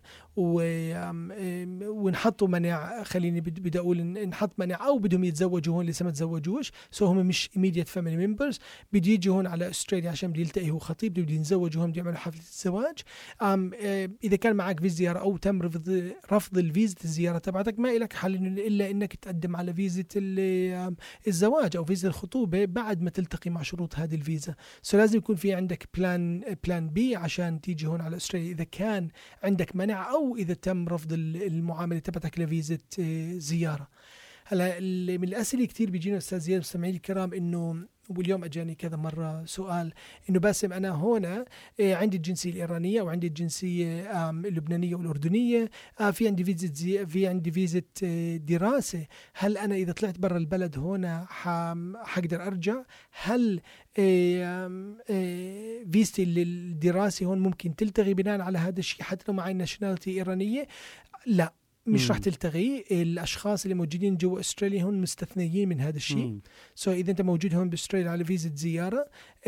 ونحطوا منع، خليني بدي أقول نحط منع، أو بدهم يتزوجوا هون لسه ما تزوجوش، هم مش immediate family members، بدي يجي هون على أستراليا عشان بدي يلتقي هو خطيب، بدي يتزوجوا هون، بدي يعملوا حفلة الزواج. إذا كان معك فيزا زيارة أو تم رفض الفيزا الزيارة تبعتك، ما إلك حل إلا إنك تقدم على فيزا الزواج أو فيزا الخطوبة بعد ما تلتقي مع شروط هذه الفيزا. لازم يكون في عندك بلان بي عشان تيجي هون على أستراليا إذا كان عندك منع أو إذا تم رفض المعاملة تبعتك لفيزا زيارة. هلا من الأسئلة كتير بيجينا أستاذ زياد مستمعين الكرام، إنه واليوم أجاني كذا مرة سؤال إنه باسم أنا هنا عندي الجنسية الإيرانية وعندي الجنسية اللبنانية والأردنية، في عندي فيزا دراسة، هل أنا إذا طلعت برا البلد هنا حقدر أرجع؟ هل فيزتي للدراسة هون ممكن تلتغي بناء على هذا الشيء حتى لو معي ناشوناليتي إيرانية؟ لا، مش راح تلتغي. الأشخاص اللي موجودين جوا أستراليا هون مستثنيين من هذا الشيء. إذا أنت موجود هون بأستراليا على فيزا زيارة،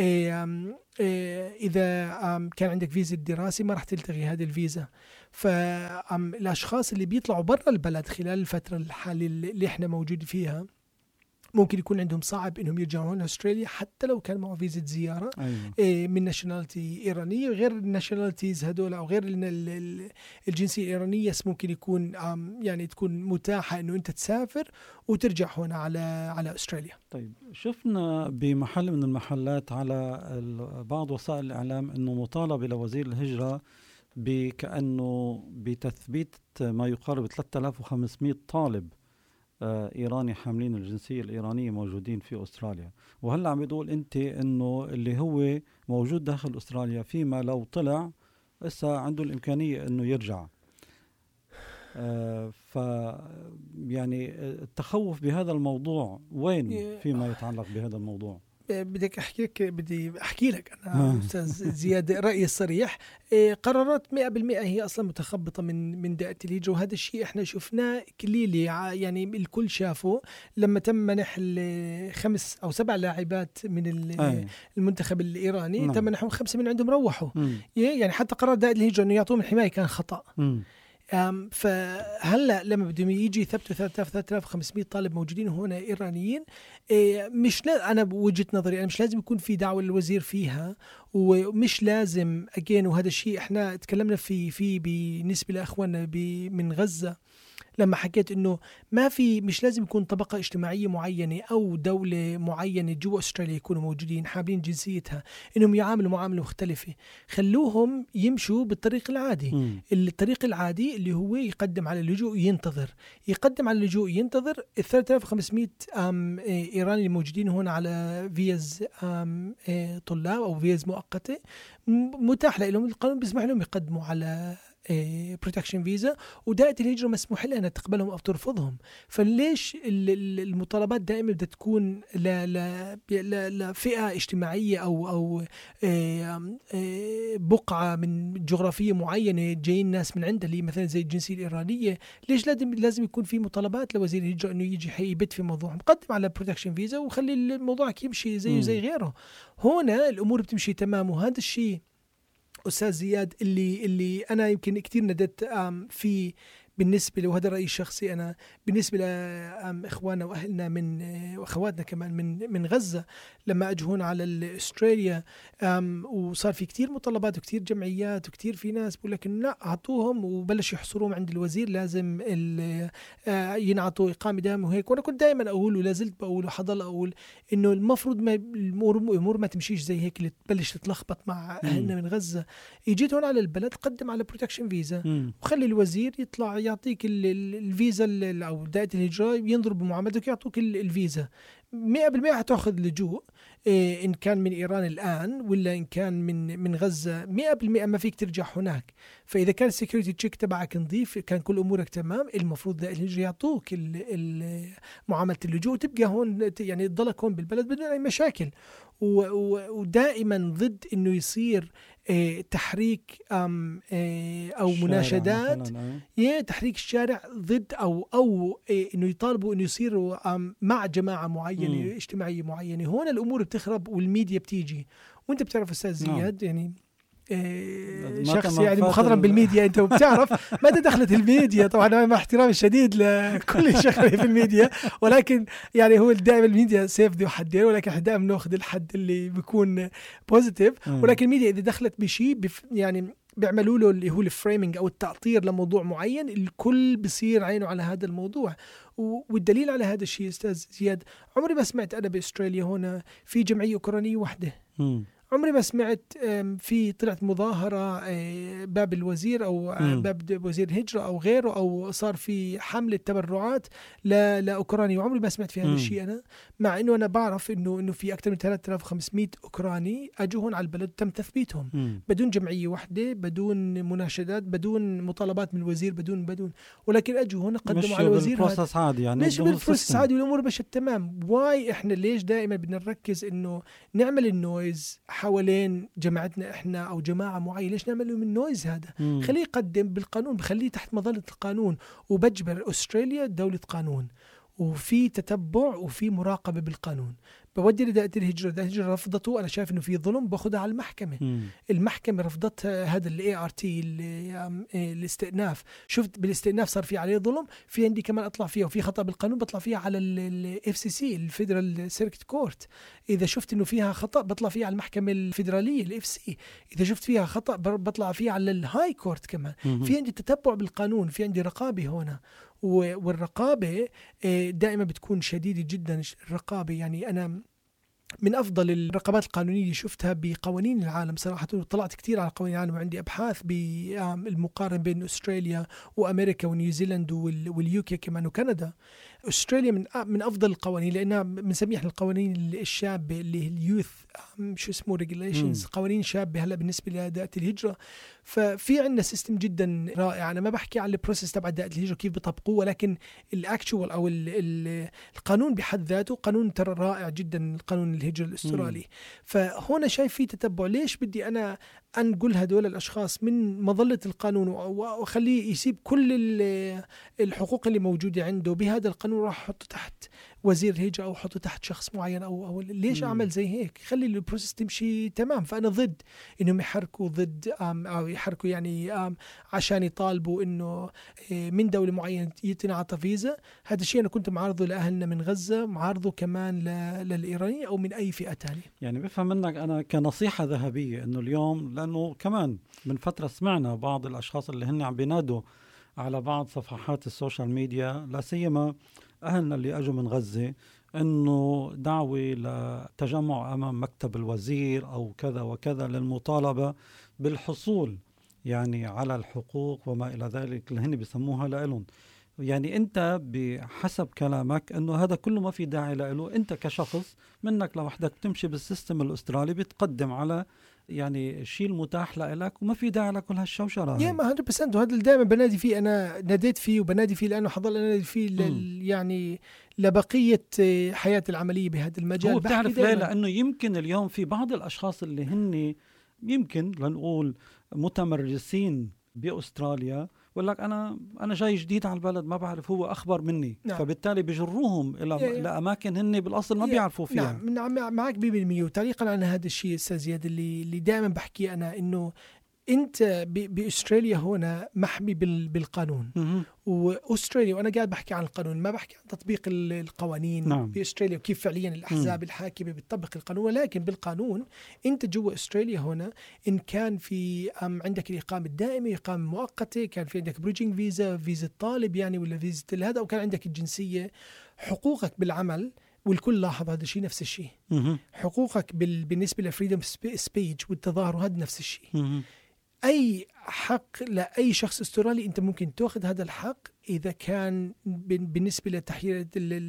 إذا كان عندك فيزا دراسة ما راح تلتغي هذه الفيزا. فالأشخاص اللي بيطلعوا برا البلد خلال الفترة الحالية اللي إحنا موجود فيها ممكن يكون عندهم صعب إنهم يرجعوا هون أستراليا حتى لو كان معه فيزا زيارة. أيوة. من ناشوناليتي إيرانية، غير الناشوناليتيز هدول أو غير الجنسية الإيرانية ممكن يكون يعني تكون متاحة إنه أنت تسافر وترجع هون على أستراليا. طيب، شفنا بمحل من المحلات على بعض وسائل الإعلام إنه مطالبة لوزير الهجرة كأنه بتثبيت ما يقارب 3500 طالب إيراني حاملين الجنسية الإيرانية موجودين في أستراليا. وهلأ عم بتقول أنت إنه اللي هو موجود داخل أستراليا فيما لو طلع إسا عنده الإمكانية إنه يرجع. يعني التخوف بهذا الموضوع وين فيما يتعلق بهذا الموضوع؟ بدي أحكي لك أنا أستاذ زياد رأيي الصريح. قرارات 100% هي أصلا متخبطة من دائرة الهجرة، وهذا الشيء إحنا شفناه كليلي، يعني الكل شافه لما تم منح 5 أو 7 لاعبات من المنتخب الإيراني. تم منحهم 5 من عندهم روحوا. يعني حتى قرار دائرة الهجرة إنه يعطوهم الحماية كان خطأ. فهلا لما بدهم يجي يثبتوا 3500 طالب موجودين هنا إيرانيين، مش أنا بوجهة نظري أنا مش لازم يكون في دعوة للوزير فيها، ومش لازم وهذا الشيء احنا تكلمنا فيه بالنسبة لأخواننا من غزة، لما حكيت انه مش لازم يكون طبقة اجتماعية معينة او دولة معينة جوا استراليا يكونوا موجودين حاملين جنسيتها انهم يعاملوا معاملة مختلفة. خلوهم يمشوا بالطريق العادي. الطريق العادي اللي هو يقدم على اللجوء يقدم على اللجوء ينتظر. 3500 ايراني اللي موجودين هون على فيز طلاب او فيز مؤقتة متاح لهم، القانون بيسمح لهم يقدموا على بروتكشن فيزا، ودائرة الهجرة مسموح لها أن تقبلهم أو ترفضهم. فليش المطالبات دائما بدها تكون لفئة اجتماعية أو بقعة من جغرافية معينة جايين ناس من عندها اللي مثلا زي الجنسية الإيرانية؟ ليش لازم يكون في مطالبات لوزير الهجرة أنه يجي يبت في موضوع مقدم على بروتكشن فيزا وخلي الموضوع يمشي زي غيره؟ هنا الأمور بتمشي تمام. وهذا الشيء أستاذ زياد اللي أنا يمكن كتير ندت فيه بالنسبة له، وهذا رأيي الشخصي أنا بالنسبة لإخواننا وأهلنا وأخواتنا كمان من غزة لما أجوا هون على أستراليا، وصار في كتير مطالبات وكتير جمعيات وكتير في ناس بقول لك لا أعطوهم، وبلش يحصروهم عند الوزير لازم ينعطوا إقامة دائمة وهيك. وأنا كنت دائما أقول ولا زلت بقول وحضل أقول إنه المفروض الأمور ما تمشيش زي هيك اللي تبلش تتلخبط مع أهلنا من غزة. جيت هون على البلد قدم على بروتكشن فيزا وخلي الوزير يطلع يعطيك الفيزا أو دائرة الهجرة ينظر بمعاملتك يعطوك الفيزا. 100% هتاخذ لجوء إن كان من إيران الآن ولا إن كان من غزة، 100% ما فيك ترجع هناك. فإذا كان السيكوريتي تشيك تبعك نظيف، كان كل أمورك تمام، المفروض دائرة الهجرة يعطوك معاملة اللجوء وتبقى هون، يعني تضلك هون بالبلد بدون أي مشاكل. ودائما ضد إنه يصير تحريك أو مناشدات تحريك الشارع ضد أو إنه يطالبوا إنه يصيروا مع جماعة معينة اجتماعية معينة. هون الأمور بتخرب والميديا بتيجي. وانت بتعرف أستاذ زياد يعني شخص يعني مخضرم بالميديا انت، وبتعرف ماذا دخلت الميديا. طبعا مع احترامي الشديد لكل شغله في الميديا، ولكن يعني هو دائما الميديا سيف ذو حدين، ولكن احنا دائما ناخذ الحد اللي بيكون بوزيتيف. ولكن الميديا اذا دخلت بشيء يعني بيعملوا له اللي هو الفريمينج او التعطير لموضوع معين، الكل بيصير عينه على هذا الموضوع. والدليل على هذا الشيء استاذ زياد، عمري ما سمعت انا باستراليا هنا في جمعيه اوكرانيه واحده. عمري ما سمعت في طلعت مظاهرة باب الوزير أو باب وزير الهجرة أو غيره، أو صار في حملة تبرعات لأوكرانيا. وعمري ما سمعت في هذا الشيء أنا، مع إنه أنا بعرف إنه في أكثر من 3500 أوكراني أجوا هون على البلد تم تثبيتهم بدون جمعية واحدة، بدون مناشدات، بدون مطالبات من الوزير، بدون ولكن أجوا هون قدموا على الوزير. بالبروسس عادي يعني، مش بالبروسس عادي والأمور مشت تمام. واي إحنا ليش دائما بدنا نركز إنه نعمل النويز حوالين جماعتنا احنا او جماعه معينه؟ ليش نعمل له من نويز هذا؟ خليه يقدم بالقانون، بخليه تحت مظله القانون، وبجبر استراليا دوله قانون وفي تتبع وفي مراقبه بالقانون. بودي لدائرة الهجرة رفضته، أنا شايف إنه في ظلم، باخذها على المحكمة. المحكمة رفضت هذا ART الاستئناف. شفت بالاستئناف صار في عليه ظلم، في عندي كمان أطلع فيها وفي خطأ بالقانون بطلع فيها على FCC الفيدرال سيركت كورت. إذا شفت إنه فيها خطأ بطلع فيها على المحكمة الفيدرالية FC. إذا شفت فيها خطأ بطلع فيها على الهاي كورت كمان. في عندي تتبع بالقانون، في عندي رقابة هنا، والرقابة دائما بتكون شديدة جدا. الرقابة يعني أنا من أفضل الرقابات القانونية اللي شفتها بقوانين العالم صراحة. طلعت كتير على قوانين العالم وعندي أبحاث بالمقارنة بين أستراليا وأمريكا ونيوزيلند واليوكي كمان وكندا. أستراليا من أفضل القوانين لأنها بنسميها القوانين الشابة اللي اليوث شو اسمه regulations، قوانين شابة هلا بالنسبة لدائرة الهجرة. ففي عندنا سيستم جدا رائع. أنا ما بحكي عن البروسيس تبع دائرة الهجرة كيف بيطبقوه، ولكن الأكتشوال أو القانون بحد ذاته قانون ترى رائع جدا، القانون الهجرة الأسترالي. فهنا شايف في تتبع. ليش بدي أنا أنقل هدول الأشخاص من مظلة القانون وأخليه يسيب كل الحقوق اللي موجودة عنده بهذا القانون راح أحطه تحت وزير الهجرة أو أحطه تحت شخص معين أو ليش أعمل زي هيك؟ خلي البروسيس تمشي تمام. فأنا ضد إنهم يحركوا أو يحركوا يعني عشان يطالبوا إنه من دولة معينة يتنعطى فيزا. هذا الشيء أنا كنت معارضه لأهلنا من غزة، معارضه كمان للإيراني أو من أي فئة تانية. يعني بفهم منك أنا كنصيحة ذهبية إنه اليوم، لأنه كمان من فترة سمعنا بعض الأشخاص اللي هن عم بينادوا على بعض صفحات السوشيال ميديا، لا سيما أهلنا اللي أجوا من غزة، إنه دعوة لتجمع أمام مكتب الوزير أو كذا وكذا للمطالبة بالحصول يعني على الحقوق وما إلى ذلك اللي هن بيسموها لإلهم. يعني أنت بحسب كلامك إنه هذا كله ما في داعي له. أنت كشخص منك لوحدك تمشي بالسيستم الأسترالي، بتقدم على يعني الشيء المتاح لك وما في داعي لكل هالشوشرة. يا ما 100%. وهذا اللي دائما بنادي فيه، أنا ناديت فيه وبنادي فيه لأنه حضل أنادي فيه يعني لبقية حياة العملية بهذا المجال. هو بتعرف ليه؟ لأنه يمكن اليوم في بعض الأشخاص اللي هن يمكن لنقول متمرسين بأستراليا ويقول لك أنا جاي جديد على البلد، ما بعرف، هو أخبر مني. نعم. فبالتالي بيجروهم إلى أماكن هن بالأصل ما بيعرفوا فيها. نعم معك 100%. وتعليقا على هذا الشيء أستاذ زياد اللي دائما بحكي أنا، إنه أنت بأستراليا هنا محمي بالقانون. وأستراليا، وأنا قاعد بحكي عن القانون ما بحكي عن تطبيق القوانين. نعم. بأستراليا وكيف فعليا الأحزاب الحاكمة بتطبق القانون، ولكن بالقانون أنت جوا أستراليا هنا إن كان في عندك الإقامة الدائمة، إقامة مؤقتة، كان في عندك بروجينج فيزا طالب يعني ولا فيزا هذا، وكان عندك الجنسية، حقوقك بالعمل والكل لاحظ هذا الشيء نفس الشيء. حقوقك بالنسبة لفريدم سبيج والتظاهر هذا نفس الشيء. أي حق لأي شخص أسترالي أنت ممكن تأخذ هذا الحق إذا كان بالنسبة لتحرير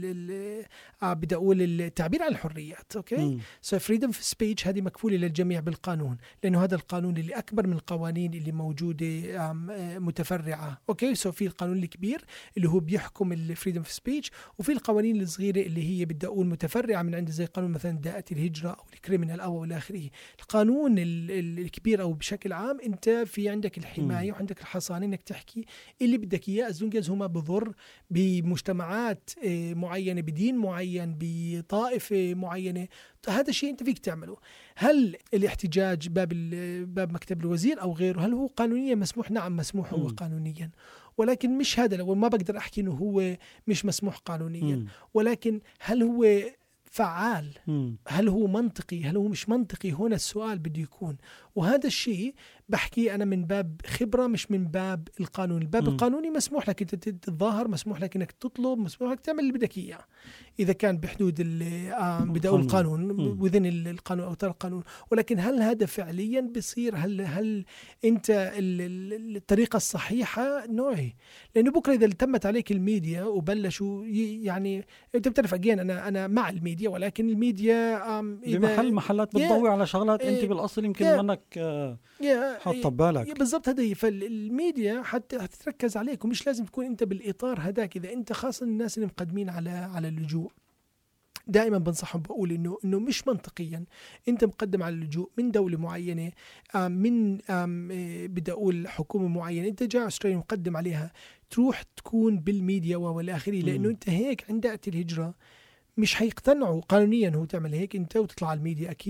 بدي أقول التعبير عن الحريات. أوكي. So freedom of speech هذه مكفولة للجميع بالقانون، لأنه هذا القانون اللي أكبر من القوانين اللي موجودة متفرعة. أوكي. So في القانون الكبير اللي هو بيحكم freedom of speech، وفي القوانين الصغيرة اللي هي بدي أقول متفرعة من عند زي قانون مثلا دائرة الهجرة أو الكريمنال أو إلى آخره. القانون الكبير أو بشكل عام أنت في عندك الحماية وعندك الحصانة إنك تحكي اللي بدك إياه، أزونجز هما بضر بمجتمعات معينة، بدين معين، بطائفة معينة. هذا الشيء أنت فيك تعمله. هل الاحتجاج باب مكتب الوزير أو غيره هل هو قانونيا مسموح؟ نعم مسموح هو قانونيا، ولكن مش هذا. لو ما بقدر أحكي إنه هو مش مسموح قانونيا، ولكن هل هو فعال؟ هل هو منطقي؟ هل هو مش منطقي؟ هنا السؤال بده يكون. وهذا الشيء بحكي أنا من باب خبرة مش من باب القانون. الباب القانوني مسموح لك أنت تتظاهر، مسموح لك أنك تطلب، مسموح لك تعمل اللي بدك إياه إذا كان بحدود بدأ القانون وذن القانون أو ترى القانون. ولكن هل هذا فعليا بيصير؟ هل أنت الطريقة الصحيحة نوعي؟ لأنه بكرة إذا تمت عليك الميديا وبلشوا يعني أنت بتعرف أنا مع الميديا، ولكن الميديا محلات بتضوي على شغلات أنت بالأصل يمكن منك حط بالك. بالضبط هذه. فالميديا حتى تركز عليك، ومش لازم تكون أنت بالإطار هذاك. إذا أنت خاصة الناس اللي مقدمين على اللجوء، دائما بنصحهم بقول إنه مش منطقيا أنت مقدم على اللجوء من دولة معينة، من بدي أقول حكومة معينة أنت جاي أستراليا مقدم عليها، تروح تكون بالميديا والآخري، لأنه أنت هيك عند الهجرة مش هيقتنعوا قانونيا هو تعمل هيك انت وتطلع على الميديا اكيد،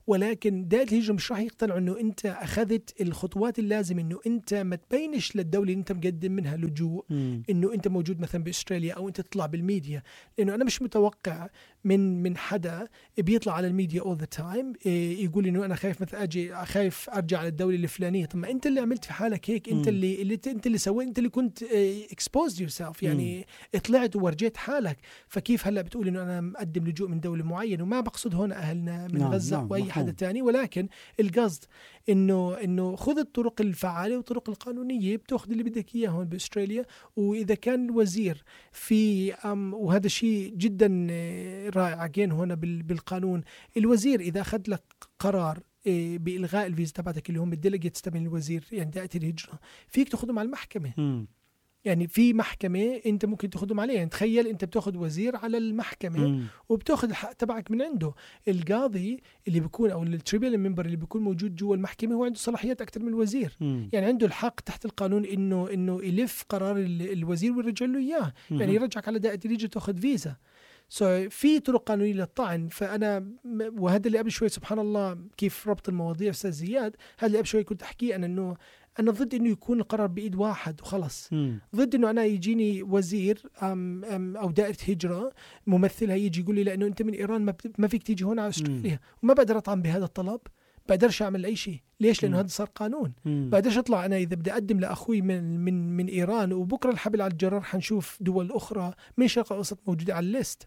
ولكن دائرة الهجرة مش راح يقتنعوا انه انت اخذت الخطوات اللازمة، انه انت ما تبينش للدولة اللي انت مقدم منها لجوء انه انت موجود مثلا باستراليا او انت تطلع بالميديا. لانه انا مش متوقع من حدا بيطلع على الميديا all the time يقول انه انا خايف مثلا خايف ارجع على الدولة الفلانية. طب ما انت اللي عملت في حالك هيك، انت اللي سويت، انت اللي كنت exposed yourself، يعني طلعت وورجيت حالك. فكيف هلا بتقول انه انا مقدم لجوء من دولة معينة؟ وما بقصد هون اهلنا من غزة واي حدا تاني، ولكن القصد انه خذ الطرق الفعالة والطرق القانونية، بتاخذ اللي بدك اياه هون باستراليا. واذا كان الوزير في وهذا شيء جدا رائع جين هنا بالقانون، الوزير اذا اخذ لك قرار بإلغاء الفيزا تبعتك اللي هم الديليجيتس تبع الوزير، يعني دائرة الهجرة، فيك تاخذهم على المحكمة. يعني في محكمة انت ممكن تاخذهم عليها. يعني تخيل انت بتاخذ وزير على المحكمة وبتاخذ الحق تبعك من عنده. القاضي اللي بيكون او التريبيونال ممبر اللي بيكون موجود جوا المحكمة هو عنده صلاحيات اكثر من الوزير. يعني عنده الحق تحت القانون انه يلف قرار الوزير ويرجع له اياه، يعني يرجعك على دائرة الهجرة تاخذ فيزا. في طرق قانونية للطعن. فأنا وهذا اللي قبل شوي سبحان الله كيف ربط المواضيع أستاذ زياد، هذا اللي قبل شوي كنت أحكي أنا أنا ضد إنه يكون القرار بإيد واحد وخلص. ضد إنه أنا يجيني وزير أو دائرة هجرة ممثلها يجي يقول لي لأنه أنت من إيران ما فيك تيجي هون على أستراليا، وما بقدر أطعن بهذا الطلب، بقدرش أعمل أي شيء. ليش؟ لأنه هذا صار قانون. بقدرش أطلع أنا إذا بدي أقدم لأخوي من إيران وبكرة الحبل على الجرار حنشوف دول أخرى من الشرق الأوسط موجودة على الليست.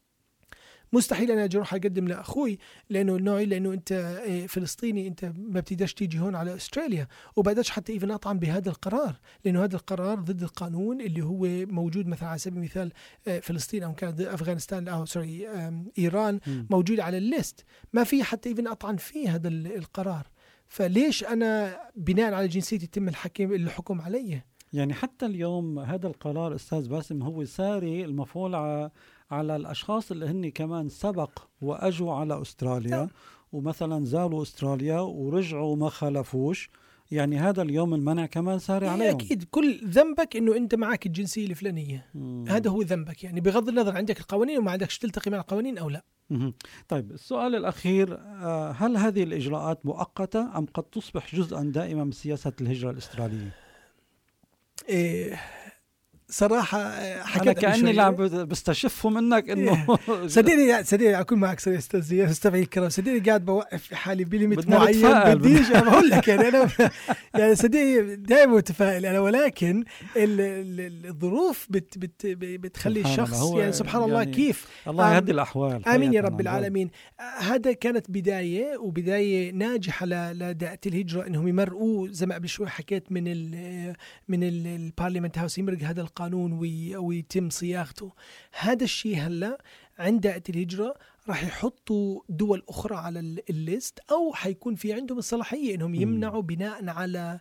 مستحيل أنا أجي أروح أقدم لأخوي لأنه أنت فلسطيني، أنت ما بتقدرش تيجي هون على أستراليا، وبقدرش حتى إيفن أطعن بهذا القرار، لأنه هذا القرار ضد القانون اللي هو موجود مثلا على سبيل المثال فلسطين أو كان أفغانستان أو إيران موجود على الليست، ما في حتى إيفن أطعن فيه هذا القرار. فليش أنا بناء على جنسيتي يتم الحكم علي؟ يعني حتى اليوم هذا القرار أستاذ باسم هو ساري المفعول على الأشخاص اللي هن كمان سبق وأجوا على أستراليا ومثلا زالوا أستراليا ورجعوا ما خالفوش، يعني هذا اليوم المنع كمان ساري عليهم. أكيد كل ذنبك إنه أنت معك الجنسية الفلانية، هذا هو ذنبك، يعني بغض النظر عندك القوانين وما عندكش تلتقي مع القوانين أو لا. طيب السؤال الأخير، هل هذه الإجراءات مؤقتة أم قد تصبح جزءا دائما من سياسة الهجرة الأسترالية؟ صراحة أنا كأني لعب بستشف منك إنه صدقني أكون معك سوري أستاذ زياد مستمعي الكرام، صدقني قاعد بوقف في حالي بليمت معين بديش بقول لك يعني أنا يعني صدقني دائما متفائل أنا، ولكن الظروف بتخلي الشخص يعني سبحان الله كيف الله يهدي الأحوال. آمين يا رب العالمين. هذا كانت بداية ناجحة لدائرة الهجرة إنهم يمرقوا زي ما قبل شوي حكيت من البارلمنت هاوس، يمرق هذا القانون ويتم صياغته. هذا الشيء هلا عند دائرة الهجرة راح يحطوا دول أخرى على الليست، أو حيكون في عندهم الصلاحية إنهم يمنعوا بناء على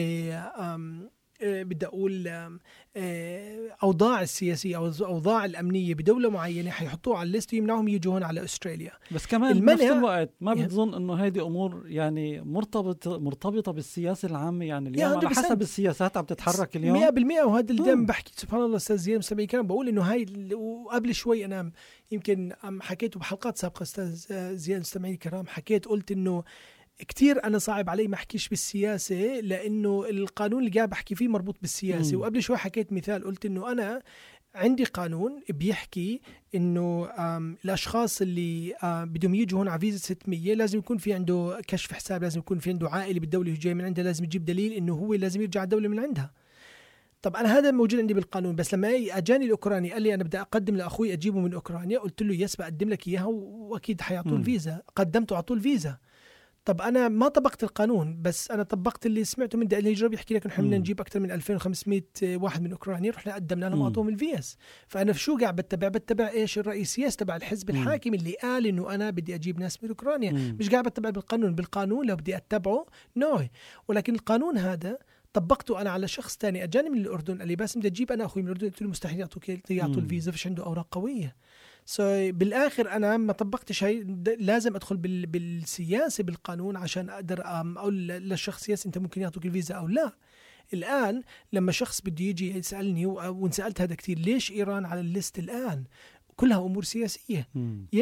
بدي أقول أوضاع السياسية أو أوضاع الأمنية بدولة معينة، حيحطوه على الليست ويمنعهم يجون على أستراليا. بس كمان بنفس الوقت ما بتظن إنه هذه أمور يعني مرتبطة بالسياسة العامة، يعني اليوم على حسب السياسات عم تتحرك اليوم 100%. وهذا اللي دائما بحكي سبحان الله أستاذ زياد مستمعي كان بقول إنه هاي، وقبل شوي أنا يمكن حكيته بحلقات سابقة أستاذ زياد مستمعي الكرام، حكيت قلت إنه كتير أنا صعب علي ما أحكيش بالسياسة لأنه القانون اللي قاعد بحكي فيه مربوط بالسياسة. وقبل شوي حكيت مثال قلت إنه أنا عندي قانون بيحكي إنه الأشخاص اللي بدهم يجوا هون على فيزا 600 لازم يكون في عنده كشف حساب، لازم يكون في عنده عائلة بالدولة اللي جاي من عندها، لازم يجيب دليل إنه هو لازم يرجع الدولة من عندها. طب أنا هذا موجود عندي بالقانون، بس لما أجاني الأوكراني قال لي أنا بدي أقدم لأخوي أجيبه من أوكرانيا، قلت له يس بقدم لك إياها وأكيد حيعطوه الفيزا، قدمته وعطوه الفيزا. طب أنا ما طبقت القانون، بس أنا طبقت اللي سمعته من دائرة الهجرة بيحكي لك نحن بدنا نجيب أكثر من 2500 واحد من أوكرانيا، رحنا قدمنا لهم أعطوهم الفيز. فأنا في شو قاعد بتبع إيش الرأي السياسي تبع الحزب الحاكم اللي قال إنه أنا بدي أجيب ناس من أوكرانيا، مش قاعد بتبع بالقانون لو بدي أتبعه ولكن القانون هذا طبقته أنا على شخص تاني أجاني من الأردن قال لي بس بدي أجيب أنا أخوي من الأردن، قلت له مستحيل يعطوا الفيزا، فيش عنده أوراق قوية. بالآخر أنا ما طبقتش هاي، لازم أدخل بالسياسة بالقانون عشان أقدر أقول للشخص سياسي أنت ممكن يعطوك الفيزا أو لا. الآن لما شخص بده يجي يسألني وانسألت هذا كتير، ليش إيران على الليست الآن؟ كلها أمور سياسية.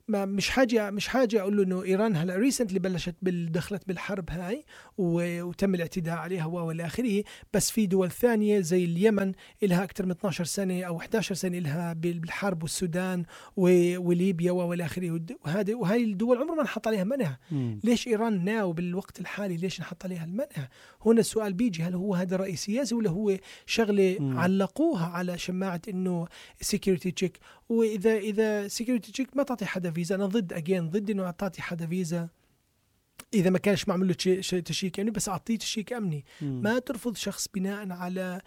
مش حاجة أقول له إنه إيران هلا ريسنتلي بلشت دخلت بالحرب هاي وتم الاعتداء عليها والى آخره، بس في دول ثانية زي اليمن إلها أكثر من 12 سنة أو 11 سنة إلها بالحرب، والسودان وليبيا والى آخره، وهذه الدول عمرها ما نحط عليها منع. ليش إيران ناو بالوقت الحالي ليش نحط عليها المنع؟ هنا السؤال بيجي، هل هو هذا رأي سياسي ولا هو شغلة علقوها على شماعة إنه security check؟ وإذا security check ما تعطي حدا فيزا، أنا ضد إنه تعطي حدا فيزا إذا ما كانش معمل له تشيك أمني، بس أعطيه تشيك أمني. ما ترفض شخص بناء على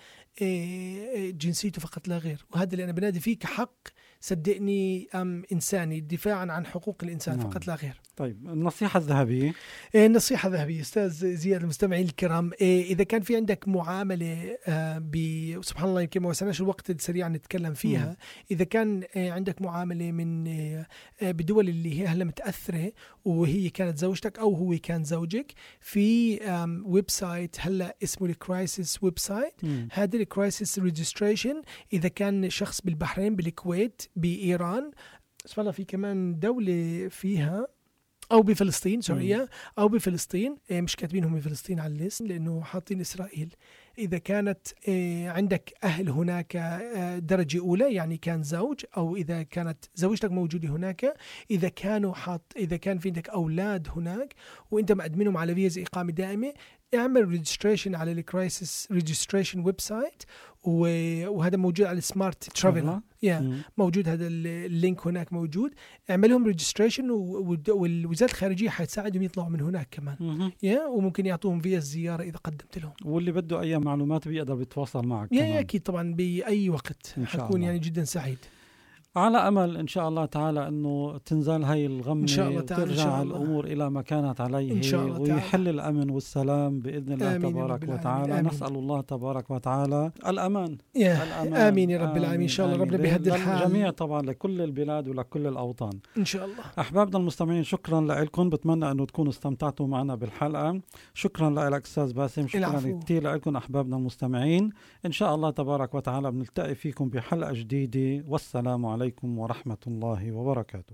جنسيته فقط لا غير، وهذا اللي أنا بنادي فيه كحق صدقني إنساني، دفاعا عن حقوق الإنسان فقط لا غير. طيب النصيحة الذهبية. النصيحة الذهبية أستاذ زياد المستمعين الكرام، إذا كان في عندك معاملة سبحان الله يمكن ما وصلناش الوقت سريعا نتكلم فيها، إذا كان عندك معاملة من بدول اللي هي هلا متأثرة وهي كانت زوجتك أو هو كان زوجك، في ويب سايت هلا اسمه الكرايسيس ويب سايت. هذا الكرايسيس ريجستريشن إذا كان شخص بالبحرين، بالكويت، بإيران، سبحان الله في كمان دولة فيها، أو بفلسطين سوريا، أو بفلسطين، مش كاتبينهم بفلسطين على الليست لأنه حاطين إسرائيل. إذا كانت عندك أهل هناك درجة أولى، يعني كان زوج، أو إذا كانت زوجتك موجودة هناك، إذا كان في عندك أولاد هناك وإنت مقدمينهم على فيزا إقامة دائمة، اعمل ريجستريشن على الكرايسيس ريجستريشن ويب سايت، وهذا موجود على سمارت ترافل. موجود هذا اللينك هناك موجود. اعملهم ريجستريشن، والوزارة الخارجية حتساعدهم يطلعوا من هناك كمان. وممكن يعطوهم فيزا الزيارة إذا قدمت لهم. واللي بده أي معلومات بيقدر يتواصل معك. أكيد طبعا بأي وقت حكون يعني جدا سعيد. على أمل إن شاء الله تعالى أنه تنزل هاي الغمة وترجع الأمور إلى ما كانت عليه، ويحل الأمن والسلام بإذن الله تبارك وتعالى. نسأل الله تبارك وتعالى الأمان. آمين يا رب العالمين. إن شاء الله ربنا بهدي الحال الجميع طبعا، لكل البلاد ولكل الأوطان إن شاء الله. أحبابنا المستمعين شكرا لكم، بتمنى أنه تكونوا استمتعتوا معنا بالحلقة. شكرا لك أستاذ باسم، شكرا كثير لكم أحبابنا المستمعين. إن شاء الله تبارك وتعالى بنلتقي فيكم بحلقة جديدة، والسلام عليكم ورحمة الله وبركاته.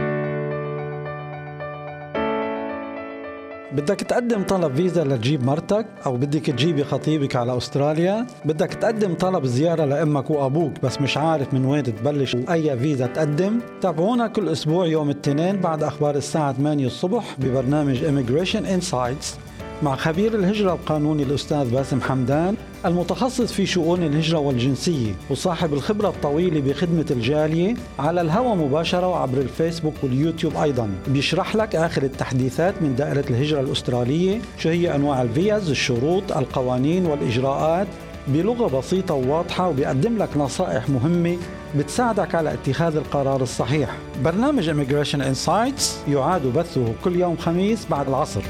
بدك تقدم طلب فيزا لتجيب مرتك، أو بدك تجيبي خطيبك على أستراليا، بدك تقدم طلب زيارة لأمك وأبوك بس مش عارف من وين تبلش وأي فيزا تقدم، تابعونا كل أسبوع يوم الاثنين بعد أخبار الساعة 8 الصبح ببرنامج Immigration Insights مع خبير الهجرة القانوني الأستاذ باسم حمدان، المتخصص في شؤون الهجرة والجنسية وصاحب الخبرة الطويلة بخدمة الجالية، على الهواء مباشرة وعبر الفيسبوك واليوتيوب. أيضا بيشرح لك آخر التحديثات من دائرة الهجرة الأسترالية، شو هي أنواع الفيز، الشروط، القوانين والإجراءات بلغة بسيطة وواضحة، وبيقدم لك نصائح مهمة بتساعدك على اتخاذ القرار الصحيح. برنامج Immigration Insights يعاد بثه كل يوم خميس بعد العصر.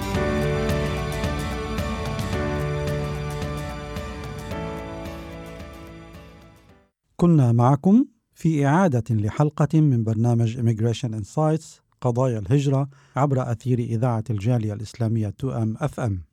كنا معكم في إعادة لحلقة من برنامج Immigration Insights قضايا الهجرة عبر أثير إذاعة الجالية الإسلامية 2M FM.